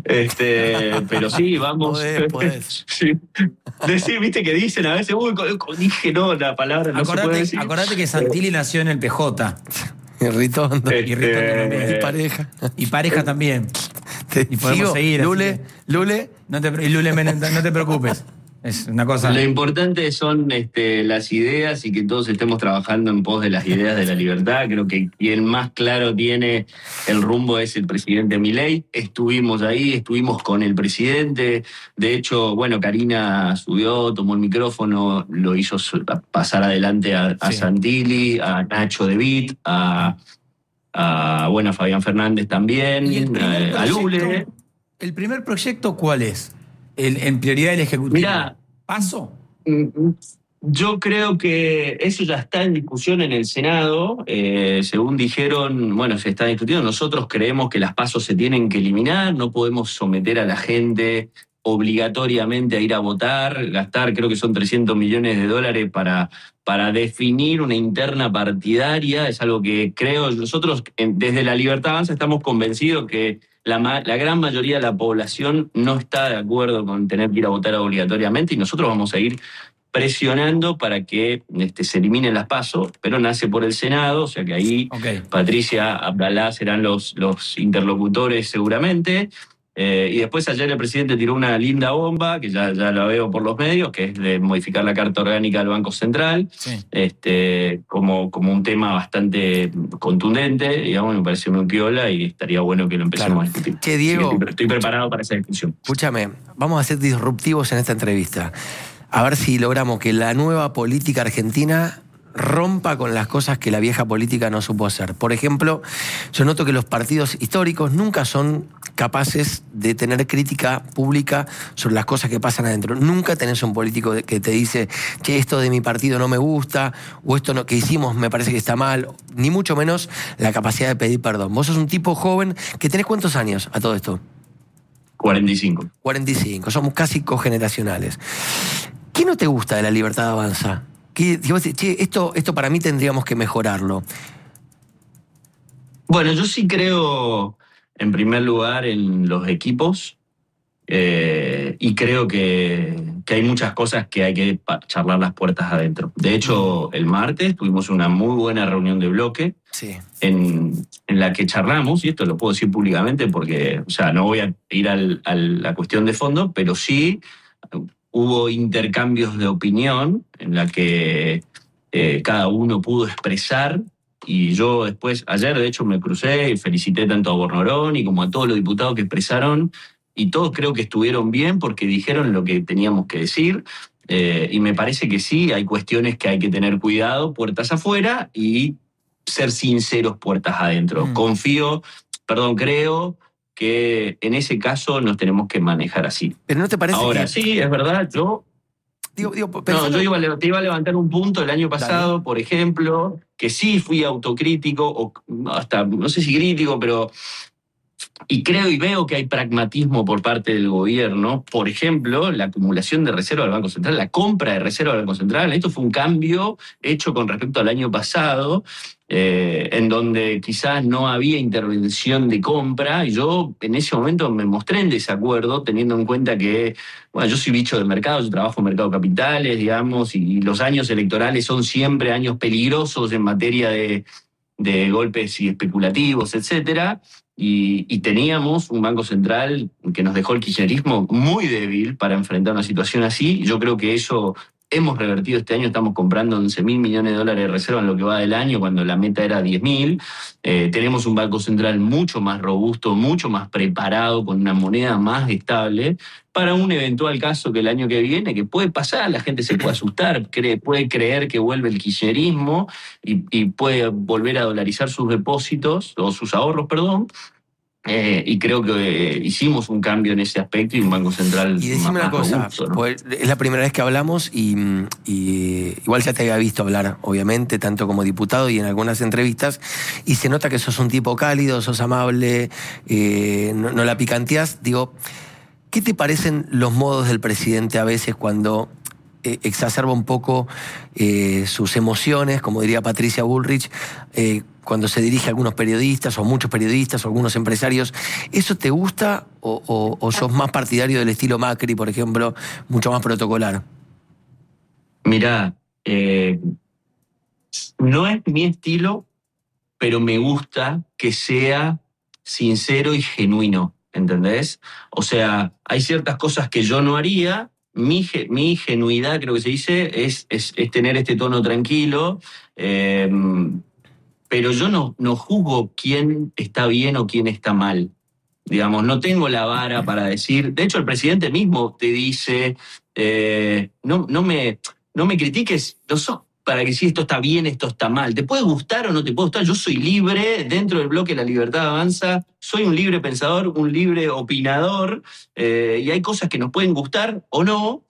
este, pero sí, vamos. Podés, podés. Sí. Decir, viste que dicen a veces, uy, dije no, la palabra no acordate, se puede decir. Acordate que Santilli nació en el P J. Y Ritondo. Este, Y Ritondo Y pareja. Y pareja también. Te Y podemos sigo. seguir. Lule, Lule. No te, y Lule, no te preocupes. Es una cosa. Lo importante son este, las ideas y que todos estemos trabajando en pos de las ideas de la libertad. Creo que quien más claro tiene el rumbo es el presidente Milei. Estuvimos ahí, estuvimos con el presidente. De hecho, bueno, Karina subió, tomó el micrófono, lo hizo pasar adelante a, a Sí. Santilli, a Nacho De Witt, a, a, bueno, a Fabián Fernández también, ¿Y el primer eh, a proyecto- Lule. ¿El primer proyecto cuál es? El, en prioridad del Ejecutivo. Mirá, ¿Paso? yo creo que eso ya está en discusión en el Senado. Eh, según dijeron, bueno, se está discutiendo. Nosotros creemos que las pasos se tienen que eliminar. No podemos someter a la gente obligatoriamente a ir a votar, gastar, creo que son trescientos millones de dólares para, para definir una interna partidaria. Es algo que creo, nosotros desde La Libertad Avanza estamos convencidos que La, la gran mayoría de la población no está de acuerdo con tener que ir a votar obligatoriamente, y nosotros vamos a ir presionando para que este, se eliminen las pasos, pero nace por el Senado, o sea que ahí Okay. Patricia Abdalá serán los, los interlocutores seguramente. Eh, y después ayer el presidente tiró una linda bomba, que ya, ya la veo por los medios, que es de modificar la Carta Orgánica del Banco Central, Sí. este, como, como un tema bastante contundente, digamos, me parece muy piola y estaría bueno que lo empecemos Claro. a discutir. Che, Diego. Así que estoy, estoy preparado para esa discusión. Escúchame, vamos a ser disruptivos en esta entrevista. a ver si logramos que la nueva política argentina rompa con las cosas que la vieja política no supo hacer. Por ejemplo, yo noto que los partidos históricos nunca son capaces de tener crítica pública sobre las cosas que pasan adentro. Nunca tenés un político que te dice, che, esto de mi partido no me gusta, o esto no, que hicimos me parece que está mal, ni mucho menos la capacidad de pedir perdón. Vos sos un tipo joven que tenés ¿cuántos años a todo esto? cuarenta y cinco. cuarenta y cinco, somos casi cogeneracionales. ¿Qué no te gusta de La Libertad Avanza? ¿Qué, che, esto, esto para mí tendríamos que mejorarlo? Bueno, yo sí creo, en primer lugar, en los equipos eh, y creo que, que hay muchas cosas que hay que charlar las puertas adentro. De hecho, el martes tuvimos una muy buena reunión de bloque sí. en, en la que charlamos, y esto lo puedo decir públicamente porque, o sea, no voy a ir al, a la cuestión de fondo, pero sí hubo intercambios de opinión en la que eh, cada uno pudo expresar. Y yo después, ayer de hecho me crucé y felicité tanto a Bornoroni como a todos los diputados que expresaron, y todos creo que estuvieron bien porque dijeron lo que teníamos que decir, eh, y me parece que sí, hay cuestiones que hay que tener cuidado, puertas afuera, y ser sinceros puertas adentro. Mm. Confío, perdón, creo que en ese caso nos tenemos que manejar así. Pero ¿no te parece Ahora, que... sí, es verdad, yo... Digo, digo, no, yo iba a, te iba a levantar un punto el año pasado, Dale. por ejemplo, que sí fui autocrítico, o hasta, no sé si crítico, pero... Y creo y veo que hay pragmatismo por parte del gobierno. Por ejemplo, la acumulación de reserva del Banco Central, la compra de reserva del Banco Central. Esto fue un cambio hecho con respecto al año pasado, eh, en donde quizás no había intervención de compra. Y yo en ese momento me mostré en desacuerdo, teniendo en cuenta que, bueno, yo soy bicho de mercado, yo trabajo en mercado de capitales, digamos, y los años electorales son siempre años peligrosos en materia de, de golpes y especulativos, etcétera. Y, y teníamos un Banco Central que nos dejó el kirchnerismo muy débil para enfrentar una situación así. Yo creo que eso hemos revertido este año. Estamos comprando once mil millones de dólares de reserva en lo que va del año, cuando la meta era diez mil. Eh, tenemos un Banco Central mucho más robusto, mucho más preparado, con una moneda más estable, para un eventual caso que el año que viene, que puede pasar, la gente se puede asustar, cree, puede creer que vuelve el kirchnerismo y, y puede volver a dolarizar sus depósitos, o sus ahorros, perdón. Eh, y creo que eh, hicimos un cambio en ese aspecto y un Banco Central y decime más, una cosa, robusto, ¿no? Pues es la primera vez que hablamos y, y igual ya te había visto hablar, obviamente, tanto como diputado y en algunas entrevistas, y se nota que sos un tipo cálido, sos amable, eh, no, no la picanteás. Digo, ¿qué te parecen los modos del presidente a veces cuando eh, exacerba un poco eh, sus emociones, como diría Patricia Bullrich, eh, cuando se dirige a algunos periodistas, o muchos periodistas, o algunos empresarios? ¿Eso te gusta o, o, o sos más partidario del estilo Macri, por ejemplo, mucho más protocolar? Mirá, eh, no es mi estilo, pero me gusta que sea sincero y genuino, ¿entendés? O sea, hay ciertas cosas que yo no haría. Mi, mi genuidad, creo que se dice, es, es, es tener este tono tranquilo, eh, pero yo no, no juzgo quién está bien o quién está mal. Digamos, no tengo la vara para decir... De hecho, el presidente mismo te dice, eh, no, no, me, no me critiques, no sos para que si esto está bien, esto está mal. Te puede gustar o no te puede gustar. Yo soy libre, dentro del bloque La Libertad Avanza, soy un libre pensador, un libre opinador, eh, y hay cosas que nos pueden gustar o no,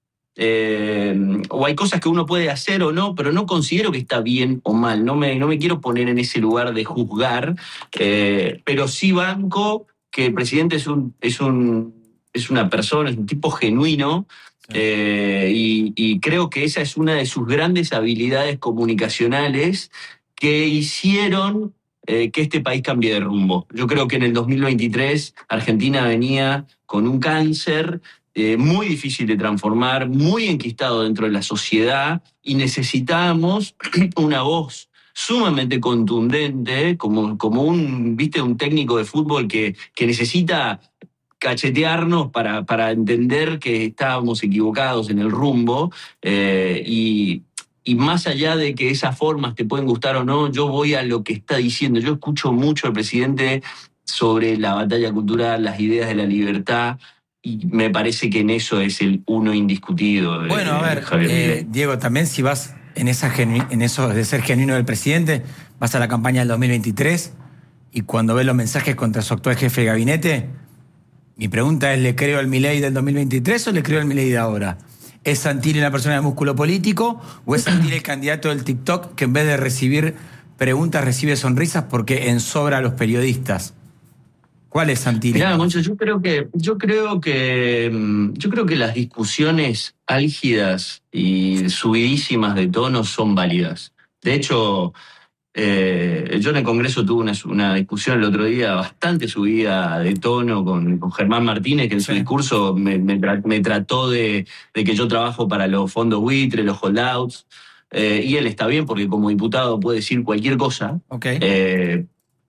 Eh, o hay cosas que uno puede hacer o no, pero no considero que está bien o mal. No me, no me quiero poner en ese lugar de juzgar, eh, pero sí banco que el presidente es, un, es, un, es una persona, es un tipo genuino, eh, y, y creo que esa es una de sus grandes habilidades comunicacionales que hicieron eh, que este país cambie de rumbo. Yo creo que en el dos mil veintitrés Argentina venía con un cáncer Eh, muy difícil de transformar, muy enquistado dentro de la sociedad, y necesitábamos una voz sumamente contundente, como, como un, ¿viste? un técnico de fútbol que, que necesita cachetearnos para, para entender que estábamos equivocados en el rumbo, eh, y, y más allá de que esas formas te pueden gustar o no, yo voy a lo que está diciendo. Yo escucho mucho al presidente sobre la batalla cultural, las ideas de la libertad, y me parece que en eso es el uno indiscutido. De, Bueno, a ver, Javier eh, Milei. Diego, también si vas en, esa genu- en eso de ser genuino del presidente, vas a la campaña del dos mil veintitrés y cuando ves los mensajes contra su actual jefe de gabinete, mi pregunta es, ¿le creo al Milei del dos mil veintitrés o le creo al Milei de ahora? ¿Es Santilli una persona de músculo político o es Santilli el candidato del TikTok que en vez de recibir preguntas recibe sonrisas porque ensobra a los periodistas? ¿Cuál es Santilli? Mirá, Moncho, yo creo que, yo creo que, mm, yo creo que las discusiones álgidas y subidísimas de tono son válidas. De hecho, eh, yo en el Congreso tuve una, una discusión el otro día bastante subida de tono con, con Germán Martínez, que en su Sí. discurso me, me tra- me trató de, de que yo trabajo para los fondos buitre, los holdouts, eh, y él está bien porque como diputado puede decir cualquier cosa. Ok. Eh,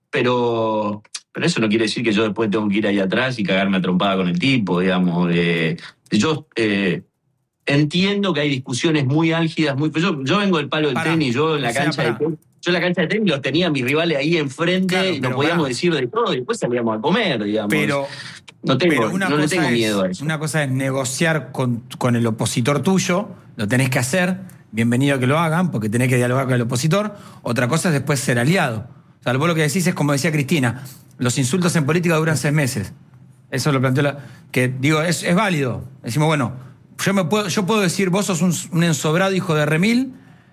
pero, pero eso no quiere decir que yo después tengo que ir ahí atrás y cagarme a trompada con el tipo, digamos. Eh, yo eh, entiendo que hay discusiones muy álgidas, muy. Yo, yo vengo del palo del Pará, tenis, yo en la o sea, cancha de pará. tenis. Yo en la cancha de tenis los tenía a mis rivales ahí enfrente Claro, y nos pero podíamos pará. decir de todo y después salíamos a comer, digamos. Pero, no tengo, pero una no le cosa tengo es, miedo a eso. Una cosa es negociar con, con el opositor tuyo, lo tenés que hacer, bienvenido a que lo hagan, porque tenés que dialogar con el opositor. Otra cosa es después ser aliado. O sea, vos lo que decís es, como decía Cristina, los insultos en política duran seis meses. Eso lo planteó la... Que, digo, es, es válido. Decimos, bueno, yo, me puedo, yo puedo decir, vos sos un, un ensobrado hijo de remil,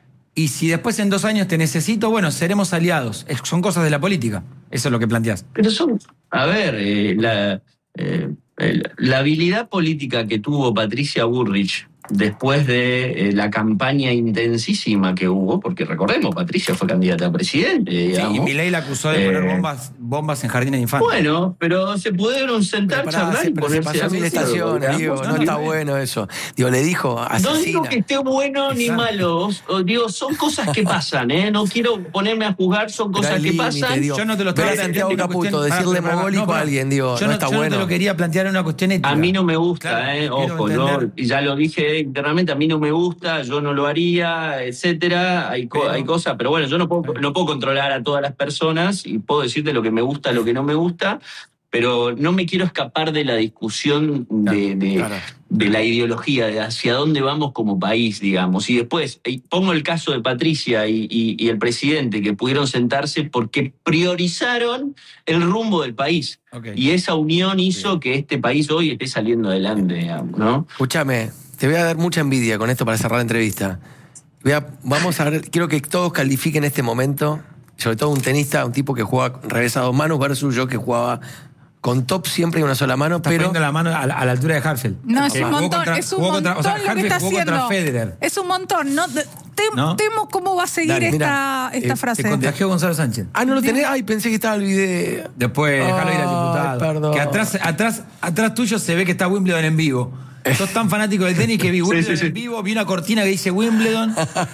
y si después en dos años te necesito, bueno, seremos aliados. Es- son cosas de la política. Eso es lo que planteás. Pero son, a ver, eh, la, eh, el- la habilidad política que tuvo Patricia Bullrich después de eh, la campaña intensísima que hubo, porque recordemos, Patricia fue candidata a presidente, Sí, digamos. y Milei la acusó de Eh, poner bombas, bombas en jardines de infantes. Bueno, pero se pudieron sentar, Pero pará, charlar se, y pero se ponerse pasó de mil acuerdo, estaciones, digamos. Diego, no, No, está no, bueno eso. Digo, le dijo, No asesina. digo que esté bueno ni Exacto. malo, o- digo, son cosas que pasan, ¿eh? No quiero ponerme a juzgar, son Pero cosas hay que límite, pasan. digo. Yo no te lo Ver a estoy Santiago planteando Caputo, una cuestión- decirle pará, pará, mogólico no, a pará. alguien, digo, yo no está yo bueno. no te lo quería plantear en una cuestión ética. A mí no me gusta, Claro, eh, quiero ojo, entender. yo y ya lo dije internamente, a mí no me gusta, yo no lo haría, etcétera, hay, co- Pero- hay cosas, pero bueno, yo no puedo, no puedo controlar a todas las personas y puedo decirte lo que me gusta, lo que no me gusta, pero no me quiero escapar de la discusión de, de- claro. de la ideología, de hacia dónde vamos como país, digamos. Y después, eh, pongo el caso de Patricia y, y- y el presidente, que pudieron sentarse porque priorizaron el rumbo del país. Ok. Y esa unión hizo que este país hoy esté saliendo adelante, digamos, ¿no? Escúchame, te voy a dar mucha envidia con esto para cerrar la entrevista. Voy a- vamos a ver, quiero que todos califiquen este momento, sobre todo un tenista, un tipo que juega revés a dos manos versus yo que jugaba con top siempre y una sola mano, Estás pero poniendo la mano a la, a la altura de Harfeld. No, es Que un jugó montón, contra- es un jugó montón contra- o sea, lo que Harfeld está jugó haciendo. contra Federer. Es un montón. No, Te- ¿No? temo cómo va a seguir Dale, esta, mira, esta eh, frase. Te contagió Gonzalo Sánchez. Ah, ¿no lo tenés? Ay, pensé que estaba el video. Después, dejalo ir al Ay, diputado. perdón. Que atrás, atrás, atrás tuyo se ve que está Wimbledon en vivo. Sos tan fanático del tenis que vi Wimbledon sí, sí. en vivo, vi una cortina que dice Wimbledon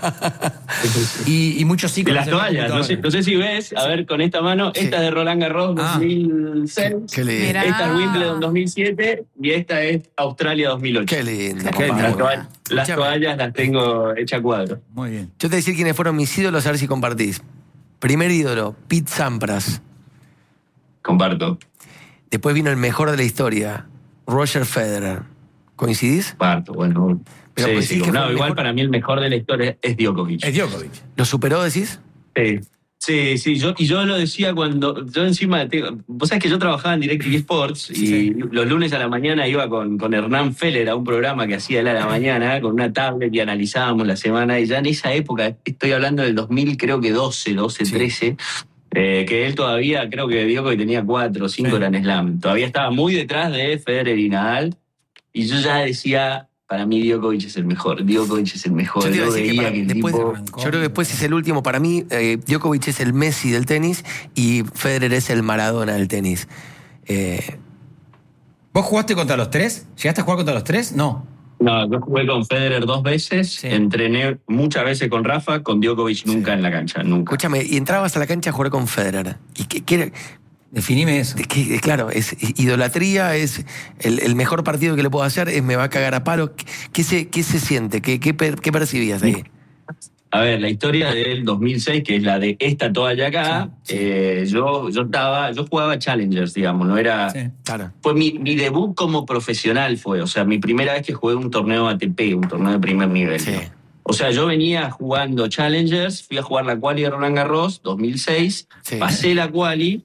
y, y muchos Y ciclos. las en la toallas, no sé, computadora. no sé si ves, a ver, con esta mano, Sí. esta es de Roland Garros Ah. dos mil seis, Qué lindo. Mira. esta es Wimbledon dos mil siete y esta es Australia dos mil ocho. Qué lindo. Qué papá. Las, lindo. toall- las Escúchame. toallas las tengo hecha cuadro. Muy bien. Yo te voy a decir quiénes fueron mis ídolos, a ver si compartís. Primer ídolo, Pete Sampras. Comparto, Después vino el mejor de la historia, Roger Federer. ¿Coincidís? comparto, bueno. Pero Sí, coincidís sí, que fue no, el igual mejor. para mí el mejor de la historia es Djokovic. Es Djokovic. ¿Lo superó, decís? Sí, sí, sí, yo, y yo lo decía cuando, yo encima, tengo- vos sabés que yo trabajaba en DirecTV Sports y Sí. los lunes a la mañana iba con, con Hernán Feller a un programa que hacía él a la mañana con una tablet y analizábamos la semana y ya en esa época, estoy hablando del dos mil creo que doce, doce, Sí. trece, eh, que él todavía, creo que Djokovic tenía cuatro o cinco Sí. Grand Slam, todavía estaba muy detrás de Federer y Nadal y yo ya decía... Para mí Djokovic es el mejor, Djokovic es el mejor. Yo te iba a Yo decir que veía para- que el después, tipo- arrancó. yo creo que después es el último. Para mí, eh, Djokovic es el Messi del tenis y Federer es el Maradona del tenis. Eh, ¿Vos jugaste contra los tres? ¿Llegaste a jugar contra los tres? No. No, yo jugué con Federer dos veces, Sí. entrené muchas veces con Rafa, con Djokovic nunca en la cancha, nunca. escúchame, y entrabas a la cancha a jugar con Federer. ¿Y qué, qué- Definime eso. qué- claro, es idolatría, es el, el mejor partido que le puedo hacer, es me va a cagar a palos. ¿Qué, qué se, qué se siente? ¿Qué, qué, per- qué percibías de ahí? A ver, la historia del dos mil seis, que es la de esta toalla acá, sí, sí. Eh, yo, yo estaba, yo jugaba Challengers, digamos, no era... Sí, claro. Fue mi, mi debut como profesional fue, o sea, mi primera vez que jugué un torneo A T P, un torneo de primer nivel. Sí. ¿No? O sea, yo venía jugando Challengers, fui a jugar la quali de Roland Garros, dos mil seis, sí. Pasé la quali,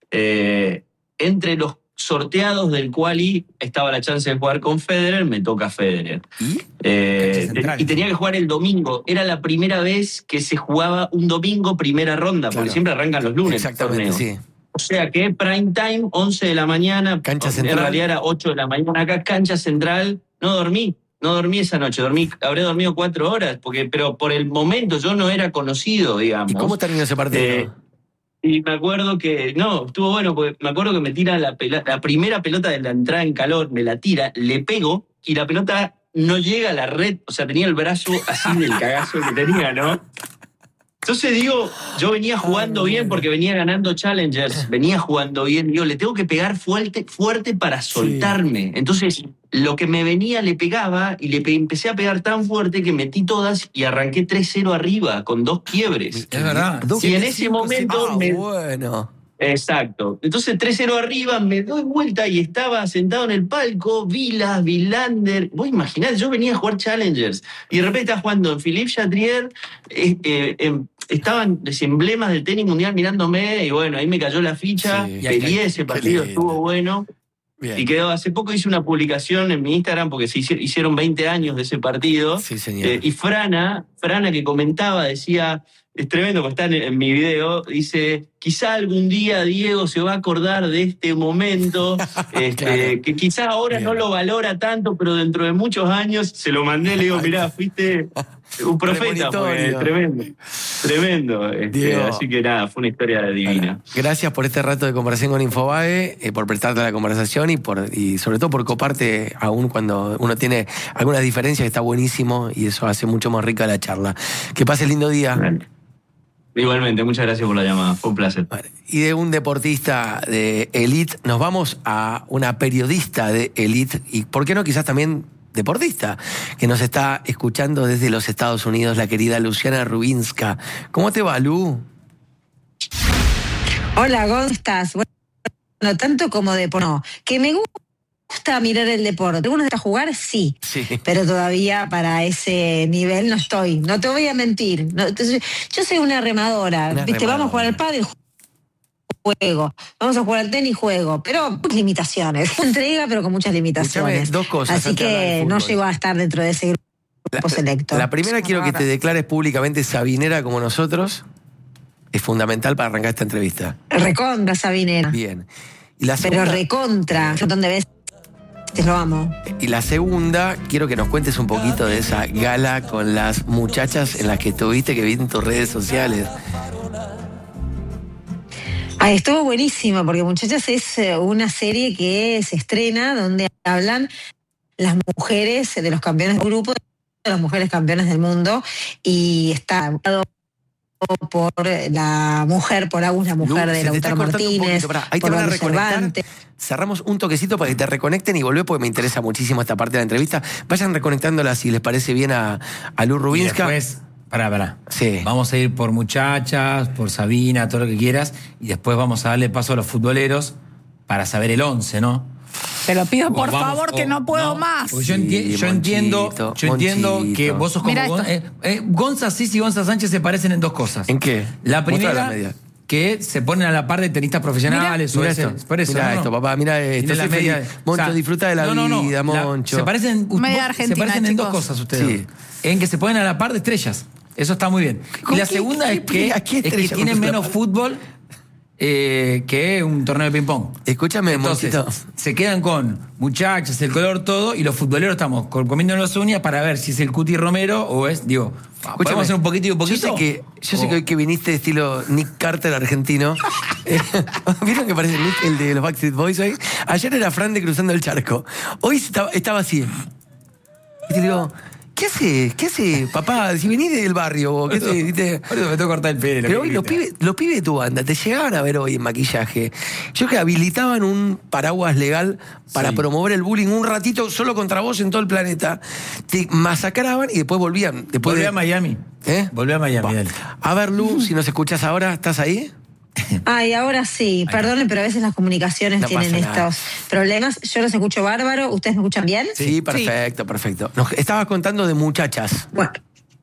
eh, entre los sorteados del quali estaba la chance de jugar con Federer, me toca Federer. ¿Y? Eh, te, y tenía que jugar el domingo. Era la primera vez que se jugaba un domingo primera ronda, claro. Porque siempre arrancan los lunes. Exactamente, sí. O sea que prime time, once de la mañana, cancha central. En realidad era ocho de la mañana acá, cancha central. No dormí, no dormí esa noche, dormí, habré dormido cuatro horas, porque, pero por el momento yo no era conocido, digamos. ¿Y cómo terminó ese partido? Eh, Y me acuerdo que, no, estuvo bueno, porque me acuerdo que me tira la, pela, la primera pelota de la entrada en calor, me la tira, le pego y la pelota no llega a la red, o sea, tenía el brazo así del cagazo que tenía, ¿no? Entonces digo, yo venía jugando bien porque venía ganando Challengers, venía jugando bien, digo, le tengo que pegar fuerte, fuerte para soltarme. Sí. Entonces, lo que me venía le pegaba y le pe- empecé a pegar tan fuerte que metí todas y arranqué tres cero arriba con dos quiebres. Es verdad. Y en ese momento... Ah, me... bueno. Exacto. Entonces tres cero arriba, me doy vuelta y estaba sentado en el palco, Vilas, Vilander. Vos imaginás, yo venía a jugar Challengers y de repente estaba jugando en Philippe Chatrier, eh, eh, eh, estaban los emblemas del tenis mundial mirándome y bueno, ahí me cayó la ficha, sí, peleé ese partido, estuvo bueno. Bien. Y quedó, hace poco hice una publicación en mi Instagram porque se hicieron veinte años de ese partido. Sí, señor. Eh, y Frana, Frana que comentaba, decía... Es tremendo, porque está en, en mi video, dice, quizá algún día Diego se va a acordar de este momento, este, claro. Que quizá ahora bien. No lo valora tanto, pero dentro de muchos años se lo mandé, le digo, mirá, fuiste un profeta, pues, tremendo, tremendo. Este, así que nada, fue una historia divina. Gracias por este rato de conversación con Infobae, eh, por prestarte la conversación y, por, y sobre todo por coparte aún cuando uno tiene algunas diferencias, que está buenísimo y eso hace mucho más rica la charla. Que pases lindo día. Bien. Igualmente, muchas gracias por la llamada, fue un placer. Y de un deportista de élite nos vamos a una periodista de élite y, ¿por qué no, quizás también deportista, que nos está escuchando desde los Estados Unidos, la querida Luciana Rubinska? ¿Cómo te va, Lu? Hola, ¿cómo estás? Bueno, tanto como deporte, no, que me gusta gusta mirar el deporte. ¿Te gusta jugar? Sí. sí. Pero todavía para ese nivel no estoy. No te voy a mentir. No, entonces, yo soy una remadora. Una ¿Viste? Remadora. Vamos a jugar al pádel, juego. Vamos a jugar al tenis, juego. Pero muchas limitaciones. Entrega, pero con muchas limitaciones. Escuchame, dos cosas. Así que no llego a estar dentro de ese grupo la, selecto. La primera, sí, quiero que te declares públicamente sabinera como nosotros. Es fundamental para arrancar esta entrevista. Recontra sabinera. Bien. Y la segunda, pero recontra. ¿Dónde ves? Te lo amo. Y la segunda, quiero que nos cuentes un poquito de esa gala con las muchachas en las que estuviste, que vi en tus redes sociales. Ay, estuvo buenísimo, porque Muchachas es una serie que se estrena donde hablan las mujeres de los campeones del grupo, de las mujeres campeonas del mundo, y está por la mujer, por Agus, la mujer Lu, de Lautaro Martínez, Pará, ahí te van a reconectar. Cerramos un toquecito para que te reconecten y volvé, porque me interesa muchísimo esta parte de la entrevista. Vayan reconectándola si les parece bien a, a Lu Rubinska. Y después, pará, pará. Sí. Vamos a ir por muchachas, por Sabina, todo lo que quieras, y después vamos a darle paso a los futboleros para saber el once, ¿no? Te lo pido, por vamos, favor, o, que no puedo no, más. Yo, enti- sí, yo entiendo, yo entiendo que vos sos como Gon- eh, eh, Gonza Cis y Gonza Sánchez se parecen en dos cosas. ¿En qué? La primera, que se ponen a la par de tenistas profesionales. Mira, o mira ese, esto, por eso, mira no, esto, papá, mira esto. La media, Moncho, o sea, disfruta de la no, no, no, vida, Moncho. La, se parecen, media Argentina, se parecen en chicos. dos cosas ustedes. Sí. En que se ponen a la par de estrellas. Eso está muy bien. Y la qué, segunda qué, es que, qué, qué es que tienen menos fútbol eh, que un torneo de ping-pong. Escúchame, Entonces, Monchito. se quedan con muchachas, el color, todo, y los futboleros estamos comiendo las uñas para ver si es el Cuti Romero o es, digo, Escúchame, ¿podemos hacer un poquito y un poquito? Yo sé que, yo sé que hoy que viniste de estilo Nick Carter argentino. ¿Vieron que parece Nick, el de los Backstreet Boys hoy? Ayer era Fran de Cruzando el Charco. Hoy estaba, estaba así. Y te digo, ¿qué hace? ¿Qué hace, papá? Si venís del barrio, ¿qué hace? ¿Viste? Ahora me tengo que cortar el pelo. Pero hoy los pibes, los pibes de tu banda te llegaban a ver hoy en maquillaje. Yo que habilitaban un paraguas legal para Sí. promover el bullying un ratito solo contra vos en todo el planeta. Te masacraban y después volvían. Después Volví de... a Miami. ¿Eh? Volví a Miami, Bah. dale. A ver, Lu, si nos escuchas ahora, ¿estás ahí? Ay, ahora sí, perdonen, pero a veces las comunicaciones No tienen pasa nada. estos problemas. Yo los escucho bárbaro, ¿ustedes me escuchan bien? Sí, perfecto, perfecto. Nos estabas contando de muchachas. Bueno,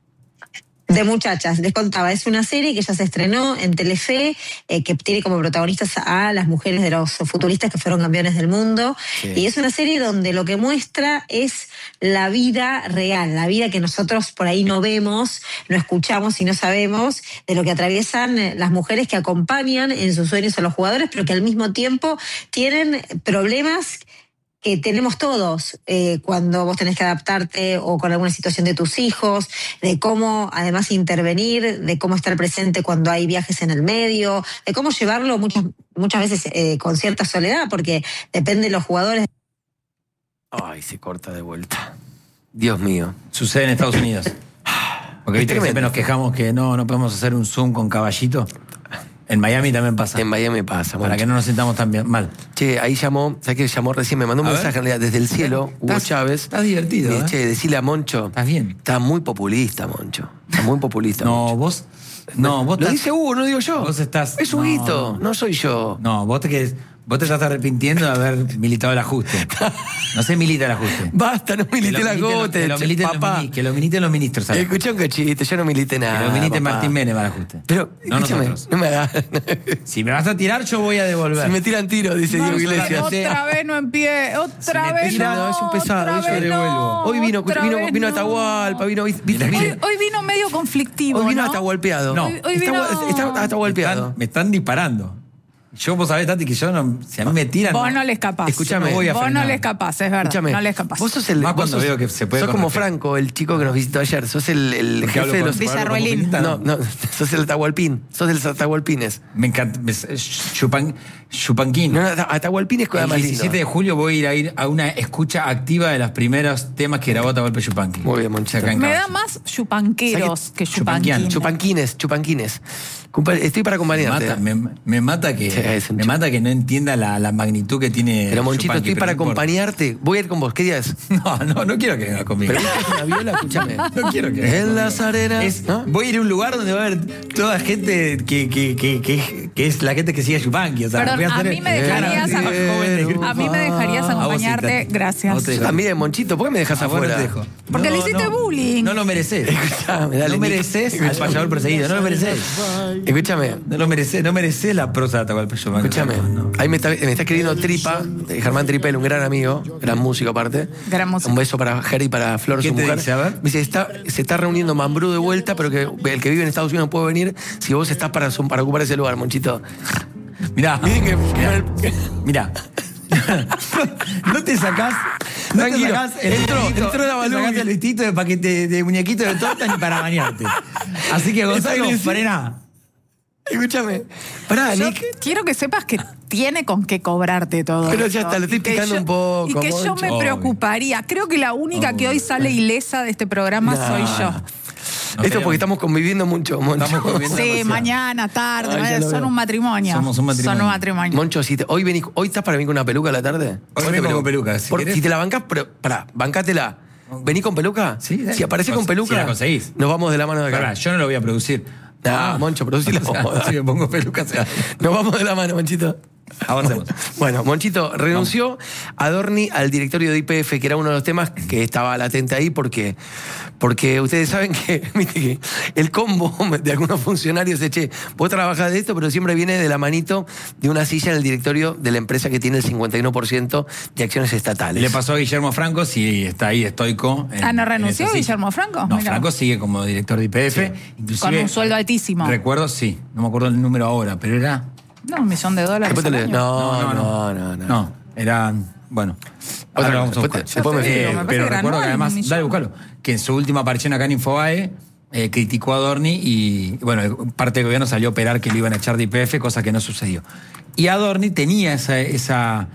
de muchachas, les contaba, es una serie que ya se estrenó en Telefe, eh, que tiene como protagonistas a las mujeres de los futuristas que fueron campeones del mundo. Sí. Y es una serie donde lo que muestra es la vida real, la vida que nosotros por ahí no vemos, no escuchamos y no sabemos, de lo que atraviesan eh, las mujeres que acompañan en sus sueños a los jugadores, pero que al mismo tiempo tienen problemas que tenemos todos, eh, cuando vos tenés que adaptarte o con alguna situación de tus hijos, de cómo además intervenir, de cómo estar presente cuando hay viajes en el medio, de cómo llevarlo muchas, muchas veces eh, con cierta soledad, porque depende de los jugadores. Ay, se corta de vuelta. Dios mío. Sucede en Estados Unidos. Porque viste que tremendo. siempre nos quejamos que no, no podemos hacer un Zoom con caballito. En Miami también pasa. En Miami pasa. Para mucho. que no nos sintamos tan bien, mal. Che, ahí llamó, ¿sabes qué llamó recién? Me mandó un A mensaje ver. en realidad desde el cielo, Hugo Estás- Chávez. estás divertido, Me dice, ¿eh? Che, decile a Moncho. ¿Estás bien? Está muy populista, Moncho. Está muy populista. No, Moncho. vos. No, vos Lo estás- dice Hugo, no digo yo. Vos estás- Es no, Huguito, no, no. soy yo. No, vos te querés- Vos te estás arrepintiendo de haber militado el ajuste. No se milita el ajuste. Basta, no Que milité lo la militen los- gote, que lo militen los papá. mini- Que lo militen los ministros. ¿sabes? Escuché un cachito, yo no milité nada. Que lo milite papá. Martín Menem al ajuste. Pero, no escúchame, nosotros. no me hagas. Si me vas a tirar, yo voy a devolver. Si me tiran tiro, dice Diego No, Iglesias. no, Otra vez no empie, otra Si me vez tira, no. no, es un pesado, otra yo vez devuelvo. no, Hoy vino, otra vino, vez vino no. Atahualpa, vino, vino, vino, Hoy, hoy vino medio conflictivo, hoy vino ¿no? atahualpeado. No. Hoy, hoy Está, vino... está, está me, atahualpeado. están, me están disparando. Yo, vos sabés, Tati, que yo no. Si a mí me tiran. Vos no le escapás. Escuchame. Yo no voy a Vos no frenar. le escapás, es verdad. Escúchame, No le escapás. vos sos el. Más vos cuando sos- veo que se puede Sos como corregir. Franco, el chico que nos visitó ayer. Sos el, el Porque jefe hablo de con- los. hablo como Villarroelín. comunista, No, no, sos el Atahualpín. Sos de los Atahualpines. Me encanta. me- chupan, chupanquín. No, no, Atahualpín es cosa El más diecisiete de lindo. julio voy a ir a ir a una escucha activa de los primeros temas que grabó Atahualpa Yupanqui. Muy bien, Monchito. Acá en Me da Caballo. más chupanqueros que Chupanquiano, chupanquines. Chupanquines, chupanquines. Cumpa- Estoy para Me acompañarte. mata, me, me mata que Sí, es un me chup- mata que no entienda la, la magnitud que tiene. Pero Monchito, Yupanqui, estoy pero para no importa. acompañarte. Voy a ir con vos. ¿Qué día es? No, no, no quiero que venga conmigo. Pero vos tenés una viola, escúchame. No quiero que venga En conmigo. las arenas. Es- ¿no? Voy a ir a un lugar donde va a haber toda gente que, que, que, que, que es la gente que sigue a Yupanqui. O sea, Perdón, voy a, a hacer- mí me dejarías Cara, a- joven de- A mí me dejarías A vos sí, acompañarte, Tati. gracias. A vos te Yo dejo. también, Monchito. ¿Por qué me dejas A vos no afuera? te dejo. Porque le hiciste bullying. No lo mereces. Escuchame, dale, no Nick. mereces al payador perseguido. No lo mereces. Escúchame. No lo mereces. No mereces la prosa de Atahualpa Yupanqui. Escúchame, No, no. ahí me está, me está escribiendo Tripa, eh, Germán Tripel, un gran amigo, gran músico aparte. Gran músico. Un beso para Jerry y para Flor, ¿Qué su te mujer. dice? A ver. Me dice, está, se está reuniendo Mambrú de vuelta, pero que el que vive en Estados Unidos no puede venir si vos estás para, para ocupar ese lugar, Monchito. Mirá. Dicen que, que- Mirá. No te sacás. No te Tranquilo, sacás el entró, vestidito, entró la no te Balú. sacás el vestidito de paquete de muñequito de torta ni para bañarte. Así que Gonzalo, agresivo. frena. escúchame. Pará, Yo Nick. quiero que sepas que tiene con qué cobrarte todo. Pero esto. ya está, lo estoy Y que picando yo- un poco, Y que yo Moncho. me Obvio. preocuparía. Creo que la única que hoy sale ilesa de este programa Nah. soy yo. No Esto te- porque estamos conviviendo mucho, Moncho. Estamos conviviendo. Sí, demasiado. mañana, tarde, Ay, ya lo son veo. un matrimonio. Somos un matrimonio. Son un matrimonio. Moncho, si te- hoy, venís, hoy estás para venir con una peluca a la tarde. Hoy Ponte vengo con peluca, si Por- querés. si te la bancás, pero, pará, bancátela. ¿Venís con peluca? Sí, dale. Si aparece con Si peluca, la conseguís. nos vamos de la mano de acá. Pará, yo no lo voy a producir. Nah, Moncho, producila O sea, vos. si me pongo peluca, se Nos vamos de la mano, Monchito. Avancemos. Bueno, Monchito renunció Adorni al directorio de I P F, que era uno de los temas que estaba latente ahí, porque, porque ustedes saben que, viste que el combo de algunos funcionarios es, che, vos trabajás de esto, pero siempre viene de la manito de una silla en el directorio de la empresa que tiene el cincuenta y uno por ciento de acciones estatales. Le pasó a Guillermo Franco, sí, está ahí estoico. en- Ah, ¿no en renunció esa silla. Guillermo Franco? No, Mira. Franco sigue como director de I P F. Inclusive, Con un sueldo altísimo. Recuerdo, sí, no me acuerdo el número ahora, pero era... No, un millón de dólares. Después te al le- año. no, no, no, no. No, era... Bueno. Otra Ahora cosa, vamos a después te- buscar. después me Eh, fijo. Me parece pero que era recuerdo que anual, además, un millón. dale, buscalo, que en su última aparición acá en Infobae eh, criticó a Adorni y, bueno, parte del gobierno salió a operar que lo iban a echar de I P F, cosa que no sucedió. Y Adorni tenía esa, esa,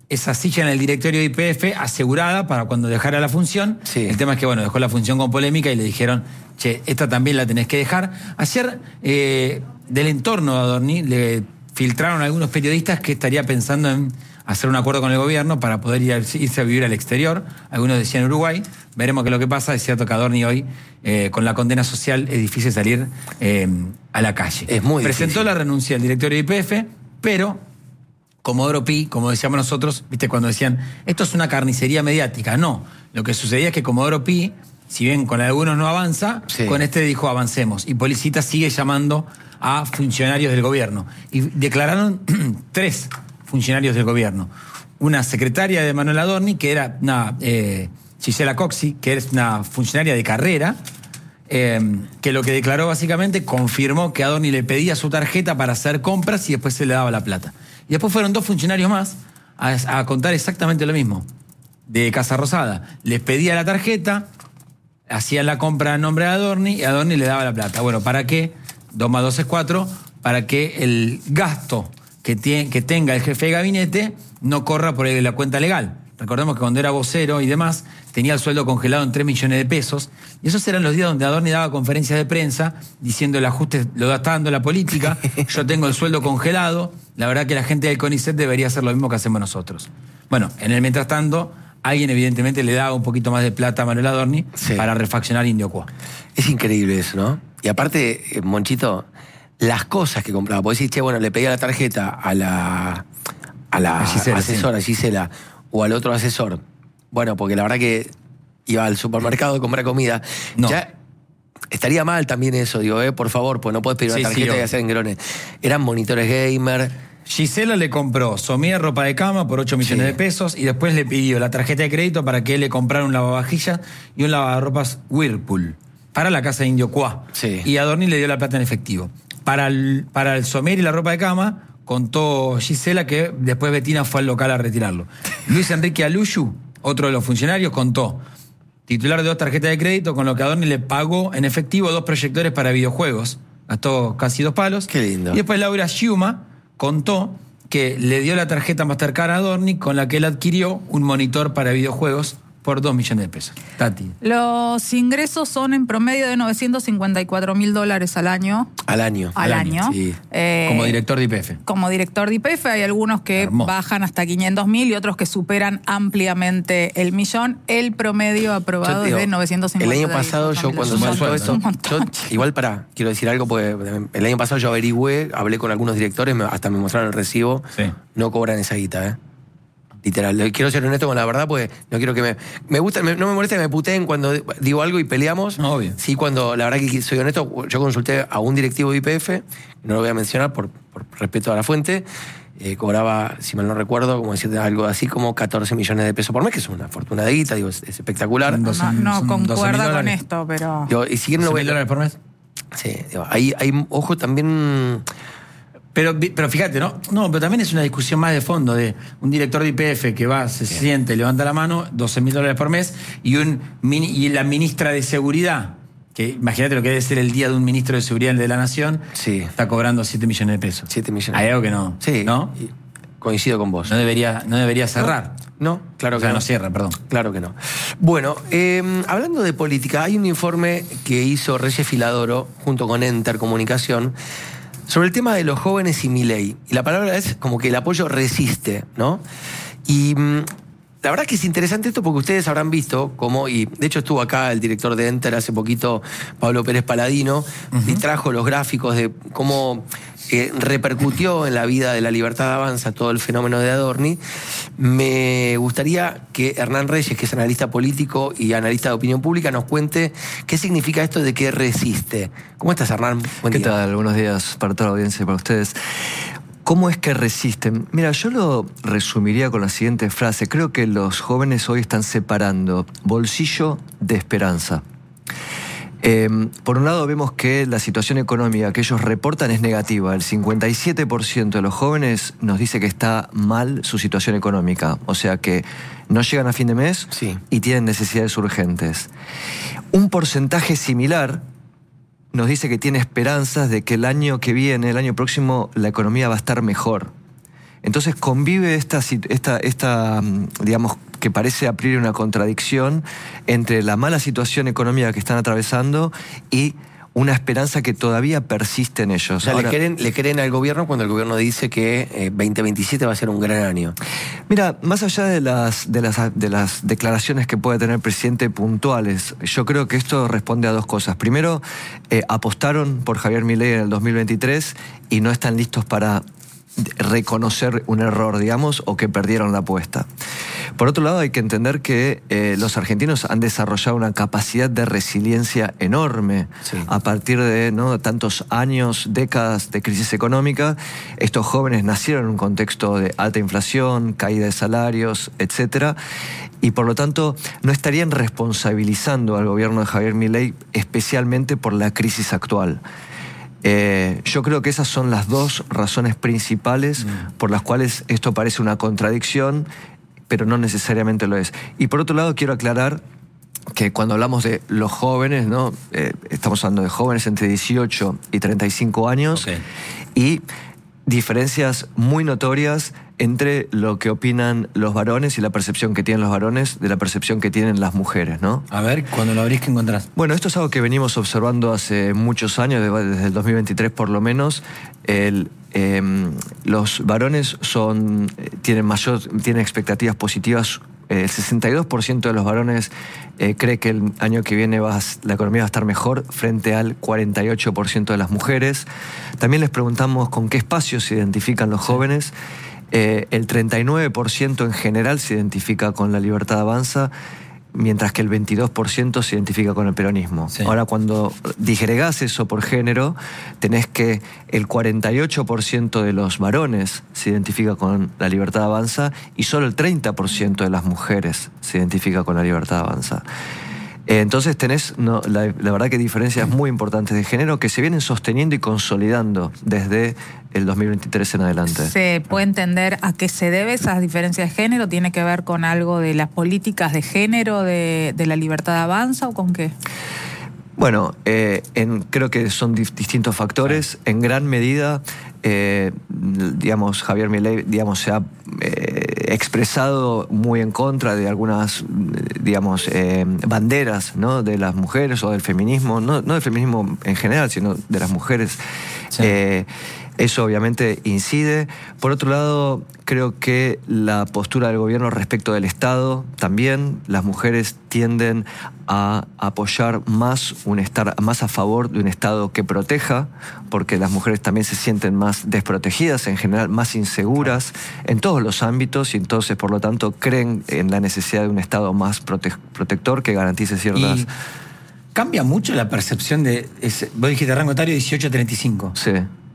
esa silla en el directorio de Y P F asegurada para cuando dejara la función. Sí. El tema es que, bueno, dejó la función con polémica y le dijeron, che, esta también la tenés que dejar. Ayer, eh, del entorno de Adorni, le filtraron a algunos periodistas que estaría pensando en hacer un acuerdo con el gobierno para poder ir a, irse a vivir al exterior. Algunos decían Uruguay. Veremos qué es lo que pasa. Es cierto que Adorni hoy, eh, con la condena social, es difícil salir eh, a la calle. Es muy Presentó difícil. la renuncia al directorio de Y P F, pero Comodoro Pi, como decíamos nosotros, viste, cuando decían, esto es una carnicería mediática. No, lo que sucedía es que Comodoro Pi, si bien con algunos no avanza, sí. con este dijo avancemos. Y Policita sigue llamando a funcionarios del gobierno. Y declararon tres funcionarios del gobierno. Una secretaria de Manuel Adorni, que era una eh, Gisela Coxi, que es una funcionaria de carrera, eh, que lo que declaró básicamente confirmó que Adorni le pedía su tarjeta para hacer compras y después se le daba la plata. Y después fueron dos funcionarios más a, a contar exactamente lo mismo. De Casa Rosada. Les pedía la tarjeta, hacían la compra a nombre de Adorni y Adorni le daba la plata. Bueno, ¿para qué? dos más dos es cuatro, para que el gasto que, tiene, que tenga el jefe de gabinete no corra por la cuenta legal. Recordemos que cuando era vocero y demás, tenía el sueldo congelado en tres millones de pesos. Y esos eran los días donde Adorni daba conferencias de prensa diciendo el ajuste lo está dando la política, yo tengo el sueldo congelado, la verdad que la gente del CONICET debería hacer lo mismo que hacemos nosotros. Bueno, en el mientras tanto, alguien evidentemente le daba un poquito más de plata a Manuel Adorni sí. para refaccionar Indiocuá. Es increíble eso, ¿no? Y aparte, Monchito, las cosas que compraba. Podés decir, che, bueno, le pedía la tarjeta a la, a la a Gisela, asesora, sí. Gisela, o al otro asesor. Bueno, porque la verdad que iba al supermercado a comprar comida. No. Ya estaría mal también eso, digo, eh, por favor, pues no podés pedir una Sí, tarjeta sí, y hacer engrones. Eran monitores gamer. Gisela le compró Somier ropa de cama por ocho millones Sí. de pesos y después le pidió la tarjeta de crédito para que él le comprara un lavavajillas y un lavarropas Whirlpool para la casa de Indiocuá. Sí. Y Adorni le dio la plata en efectivo. Para el, para el Somier y la ropa de cama, contó Gisela que después Betina fue al local a retirarlo. Luis Enrique Aluyu, otro de los funcionarios, contó, titular de dos tarjetas de crédito, con lo que Adorni le pagó en efectivo dos proyectores para videojuegos. Gastó casi dos palos. Qué lindo. Y después Laura Schiuma contó que le dio la tarjeta Mastercard a Adorni con la que él adquirió un monitor para videojuegos por dos millones de pesos. Tati. Los ingresos son en promedio de novecientos cincuenta y cuatro mil dólares al año. Al año. Al, Al año. año, sí. Eh, Como director de Y P F. Como director de Y P F hay algunos que Hermoso. bajan hasta quinientos mil y otros que superan ampliamente el millón. El promedio aprobado Yo es digo, de novecientos cincuenta. el año pasado yo cuando sumó pasó el esto, sueldo, yo, igual para, quiero decir algo, porque el año pasado yo averigüé, hablé con algunos directores, me- hasta me mostraron el recibo, Sí. no cobran esa guita, ¿eh? Literal, quiero ser honesto con la verdad, porque no quiero que me... Me gusta, me- no me molesta que me puteen cuando digo algo y peleamos. No, obvio. Sí, cuando, la verdad que soy honesto, yo consulté a un directivo de Y P F, no lo voy a mencionar por, por respeto a la fuente, eh, cobraba, si mal no recuerdo, como decirte algo así como catorce millones de pesos por mes, que es una fortuna de guita, digo, es, es espectacular. Dos- No, no son doce mil concuerda con dólares. esto, pero... Digo, y si quieren, no ¿doce voy mil dólares por mes? Sí, digo, hay, hay, ojo, también... Pero, pero fíjate, ¿no? No, pero también es una discusión más de fondo de un director de Y P F que va, se siente, levanta la mano, doce mil dólares por mes, y, un, mini- y la ministra de Seguridad, que imagínate lo que debe ser el día de un ministro de Seguridad de la Nación, Sí. está cobrando siete millones de pesos. siete millones. Hay algo que no. Sí, ¿No? y coincido con vos. No debería, no debería cerrar. No, claro O que sea, no. no cierra, perdón. Claro que no. Bueno, eh, hablando de política, hay un informe que hizo Reyes Filadoro junto con Enter Comunicación sobre el tema de los jóvenes y Milei. Y la palabra es como que el apoyo resiste, ¿no? Y mm, la verdad que es interesante esto porque ustedes habrán visto cómo, y de hecho estuvo acá el director de Enter hace poquito, Pablo Pérez Paladino, uh-huh. y trajo los gráficos de cómo eh, repercutió en la vida de La Libertad Avanza todo el fenómeno de Adorni. Me gustaría que Hernán Reyes, que es analista político y analista de opinión pública, nos cuente qué significa esto de que resiste. ¿Cómo estás, Hernán? Buen ¿Qué día. tal? Buenos días para toda la audiencia y para ustedes. ¿Cómo es que resisten? Mira, yo lo resumiría con la siguiente frase. Creo que los jóvenes hoy están separando bolsillo de esperanza. Eh, por un lado vemos que la situación económica que ellos reportan es negativa. El cincuenta y siete por ciento de los jóvenes nos dice que está mal su situación económica. O sea que no llegan a fin de mes Sí. y tienen necesidades urgentes. Un porcentaje similar nos dice que tiene esperanzas de que el año que viene, el año próximo, la economía va a estar mejor. Entonces convive esta, esta, esta, digamos, que parece a priori una contradicción entre la mala situación económica que están atravesando y una esperanza que todavía persiste en ellos. O sea, Ahora, le, creen, le creen al gobierno cuando el gobierno dice que eh, veinte veintisiete va a ser un gran año. Mira, más allá de las, de, las, de las declaraciones que puede tener el presidente puntuales, yo creo que esto responde a dos cosas. Primero, eh, apostaron por Javier Milei en el dos mil veintitrés y no están listos para reconocer un error, digamos, o que perdieron la apuesta. Por otro lado, hay que entender que eh, los argentinos han desarrollado una capacidad de resiliencia enorme sí. a partir de ¿no? tantos años, décadas de crisis económica. Estos jóvenes nacieron en un contexto de alta inflación, caída de salarios, etcétera, y por lo tanto no estarían responsabilizando al gobierno de Javier Milei especialmente por la crisis actual. Eh, yo creo que esas son las dos razones principales mm. por las cuales esto parece una contradicción, pero no necesariamente lo es. Y por otro lado quiero aclarar que cuando hablamos de los jóvenes, ¿no? Eh, estamos hablando de jóvenes entre dieciocho y treinta y cinco años okay. y diferencias muy notorias entre lo que opinan los varones y la percepción que tienen los varones de la percepción que tienen las mujeres, ¿no? A ver, cuando lo abrís, ¿qué encontrás? Bueno, esto es algo que venimos observando hace muchos años, desde el dos mil veintitrés por lo menos. El, eh, los varones son, tienen, mayor, tienen expectativas positivas. El sesenta y dos por ciento de los varones eh, cree que el año que viene va a, la economía va a estar mejor frente al cuarenta y ocho por ciento de las mujeres. También les preguntamos con qué espacios se identifican los jóvenes. Eh, el treinta y nueve por ciento en general se identifica con La Libertad Avanza, mientras que el veintidós por ciento se identifica con el peronismo. Sí. Ahora, cuando disgregás eso por género, tenés que el cuarenta y ocho por ciento de los varones se identifica con La Libertad Avanza y solo el treinta por ciento de las mujeres se identifica con La Libertad Avanza. Entonces tenés, no, la, la verdad que diferencias muy importantes de género que se vienen sosteniendo y consolidando desde el dos mil veintitrés en adelante. ¿Se puede entender a qué se debe esas diferencias de género? ¿Tiene que ver con algo de las políticas de género de, de La Libertad Avanza o con qué? Bueno, eh, en, creo que son di- distintos factores. En gran medida, eh, digamos, Javier Milei, digamos, se ha eh, expresado muy en contra de algunas, digamos, eh, banderas, ¿no? De las mujeres o del feminismo, no, no del feminismo en general, sino de las mujeres. Sí. Eh, Eso obviamente incide. Por otro lado, creo que la postura del gobierno respecto del Estado también, las mujeres tienden a apoyar más, un estar más a favor de un Estado que proteja, porque las mujeres también se sienten más desprotegidas, en general más inseguras en todos los ámbitos y entonces, por lo tanto, creen en la necesidad de un Estado más prote- protector que garantice ciertas... Y cambia mucho la percepción de... Ese, vos dijiste rango etario dieciocho a treinta y cinco. Sí.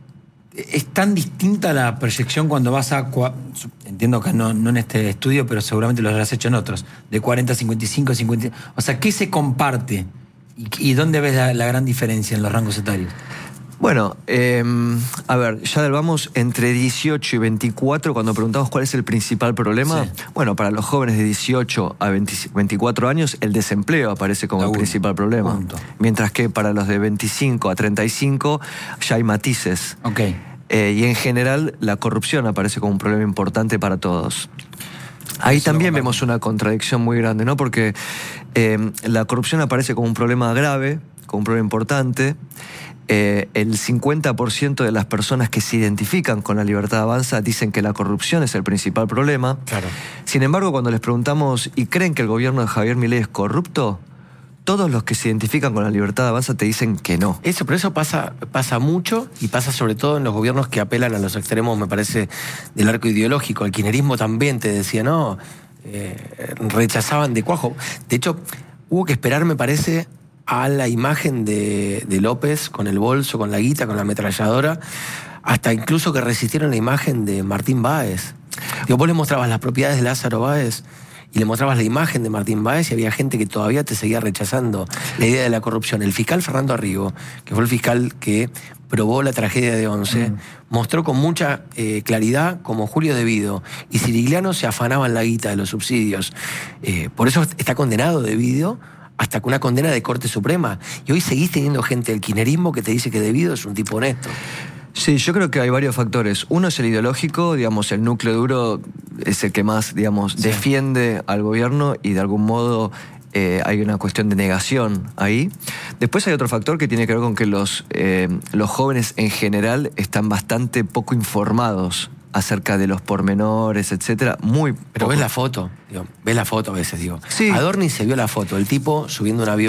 ¿Es tan distinta la proyección cuando vas a... Entiendo que no, no en este estudio, pero seguramente lo habrás hecho en otros. De cuarenta a cincuenta y cinco, cincuenta... O sea, ¿qué se comparte? ¿Y, y dónde ves la, la gran diferencia en los rangos etarios? Bueno, eh, a ver, ya vamos entre dieciocho y veinticuatro, cuando preguntamos cuál es el principal problema. Sí. Bueno, para los jóvenes de dieciocho a veinticuatro años, el desempleo aparece como Aún. el principal problema. Punto. Mientras que para los de veinticinco a treinta y cinco ya hay matices. Ok. Eh, y en general la corrupción aparece como un problema importante para todos. Ahí también vemos una contradicción muy grande, ¿no? Porque eh, la corrupción aparece como un problema grave, como un problema importante. Eh, el cincuenta por ciento de las personas que se identifican con La Libertad Avanza dicen que la corrupción es el principal problema. Claro. Sin embargo, cuando les preguntamos ¿y creen que el gobierno de Javier Milei es corrupto?, todos los que se identifican con La Libertad Avanza te dicen que no. Eso, pero eso pasa, pasa mucho y pasa sobre todo en los gobiernos que apelan a los extremos, me parece, del arco ideológico. El kirchnerismo también te decía, no, eh, rechazaban de cuajo. De hecho, hubo que esperar, me parece, a la imagen de, de López con el bolso, con la guita, con la ametralladora, hasta incluso que resistieron la imagen de Martín Báez. Digo, vos le mostrabas las propiedades de Lázaro Báez y le mostrabas la imagen de Martín Báez y había gente que todavía te seguía rechazando la idea de la corrupción. El fiscal Fernando Arrigo, que fue el fiscal que probó la tragedia de Once, mm. mostró con mucha eh, claridad cómo Julio De Vido y Cirigliano se afanaban la guita de los subsidios. Eh, por eso está condenado De Vido hasta con una condena de Corte Suprema. Y hoy seguís teniendo gente del kirchnerismo que te dice que De Vido es un tipo honesto. Sí, yo creo que hay varios factores. Uno es el ideológico, digamos, el núcleo duro es el que más, digamos, sí. defiende al gobierno y de algún modo eh, hay una cuestión de negación ahí. Después hay otro factor que tiene que ver con que los, eh, los jóvenes en general están bastante poco informados acerca de los pormenores, etcétera. Muy Pero poco. ves la foto, digo, ves la foto a veces, digo. Sí. Adorni se vio la foto, el tipo subiendo un avión.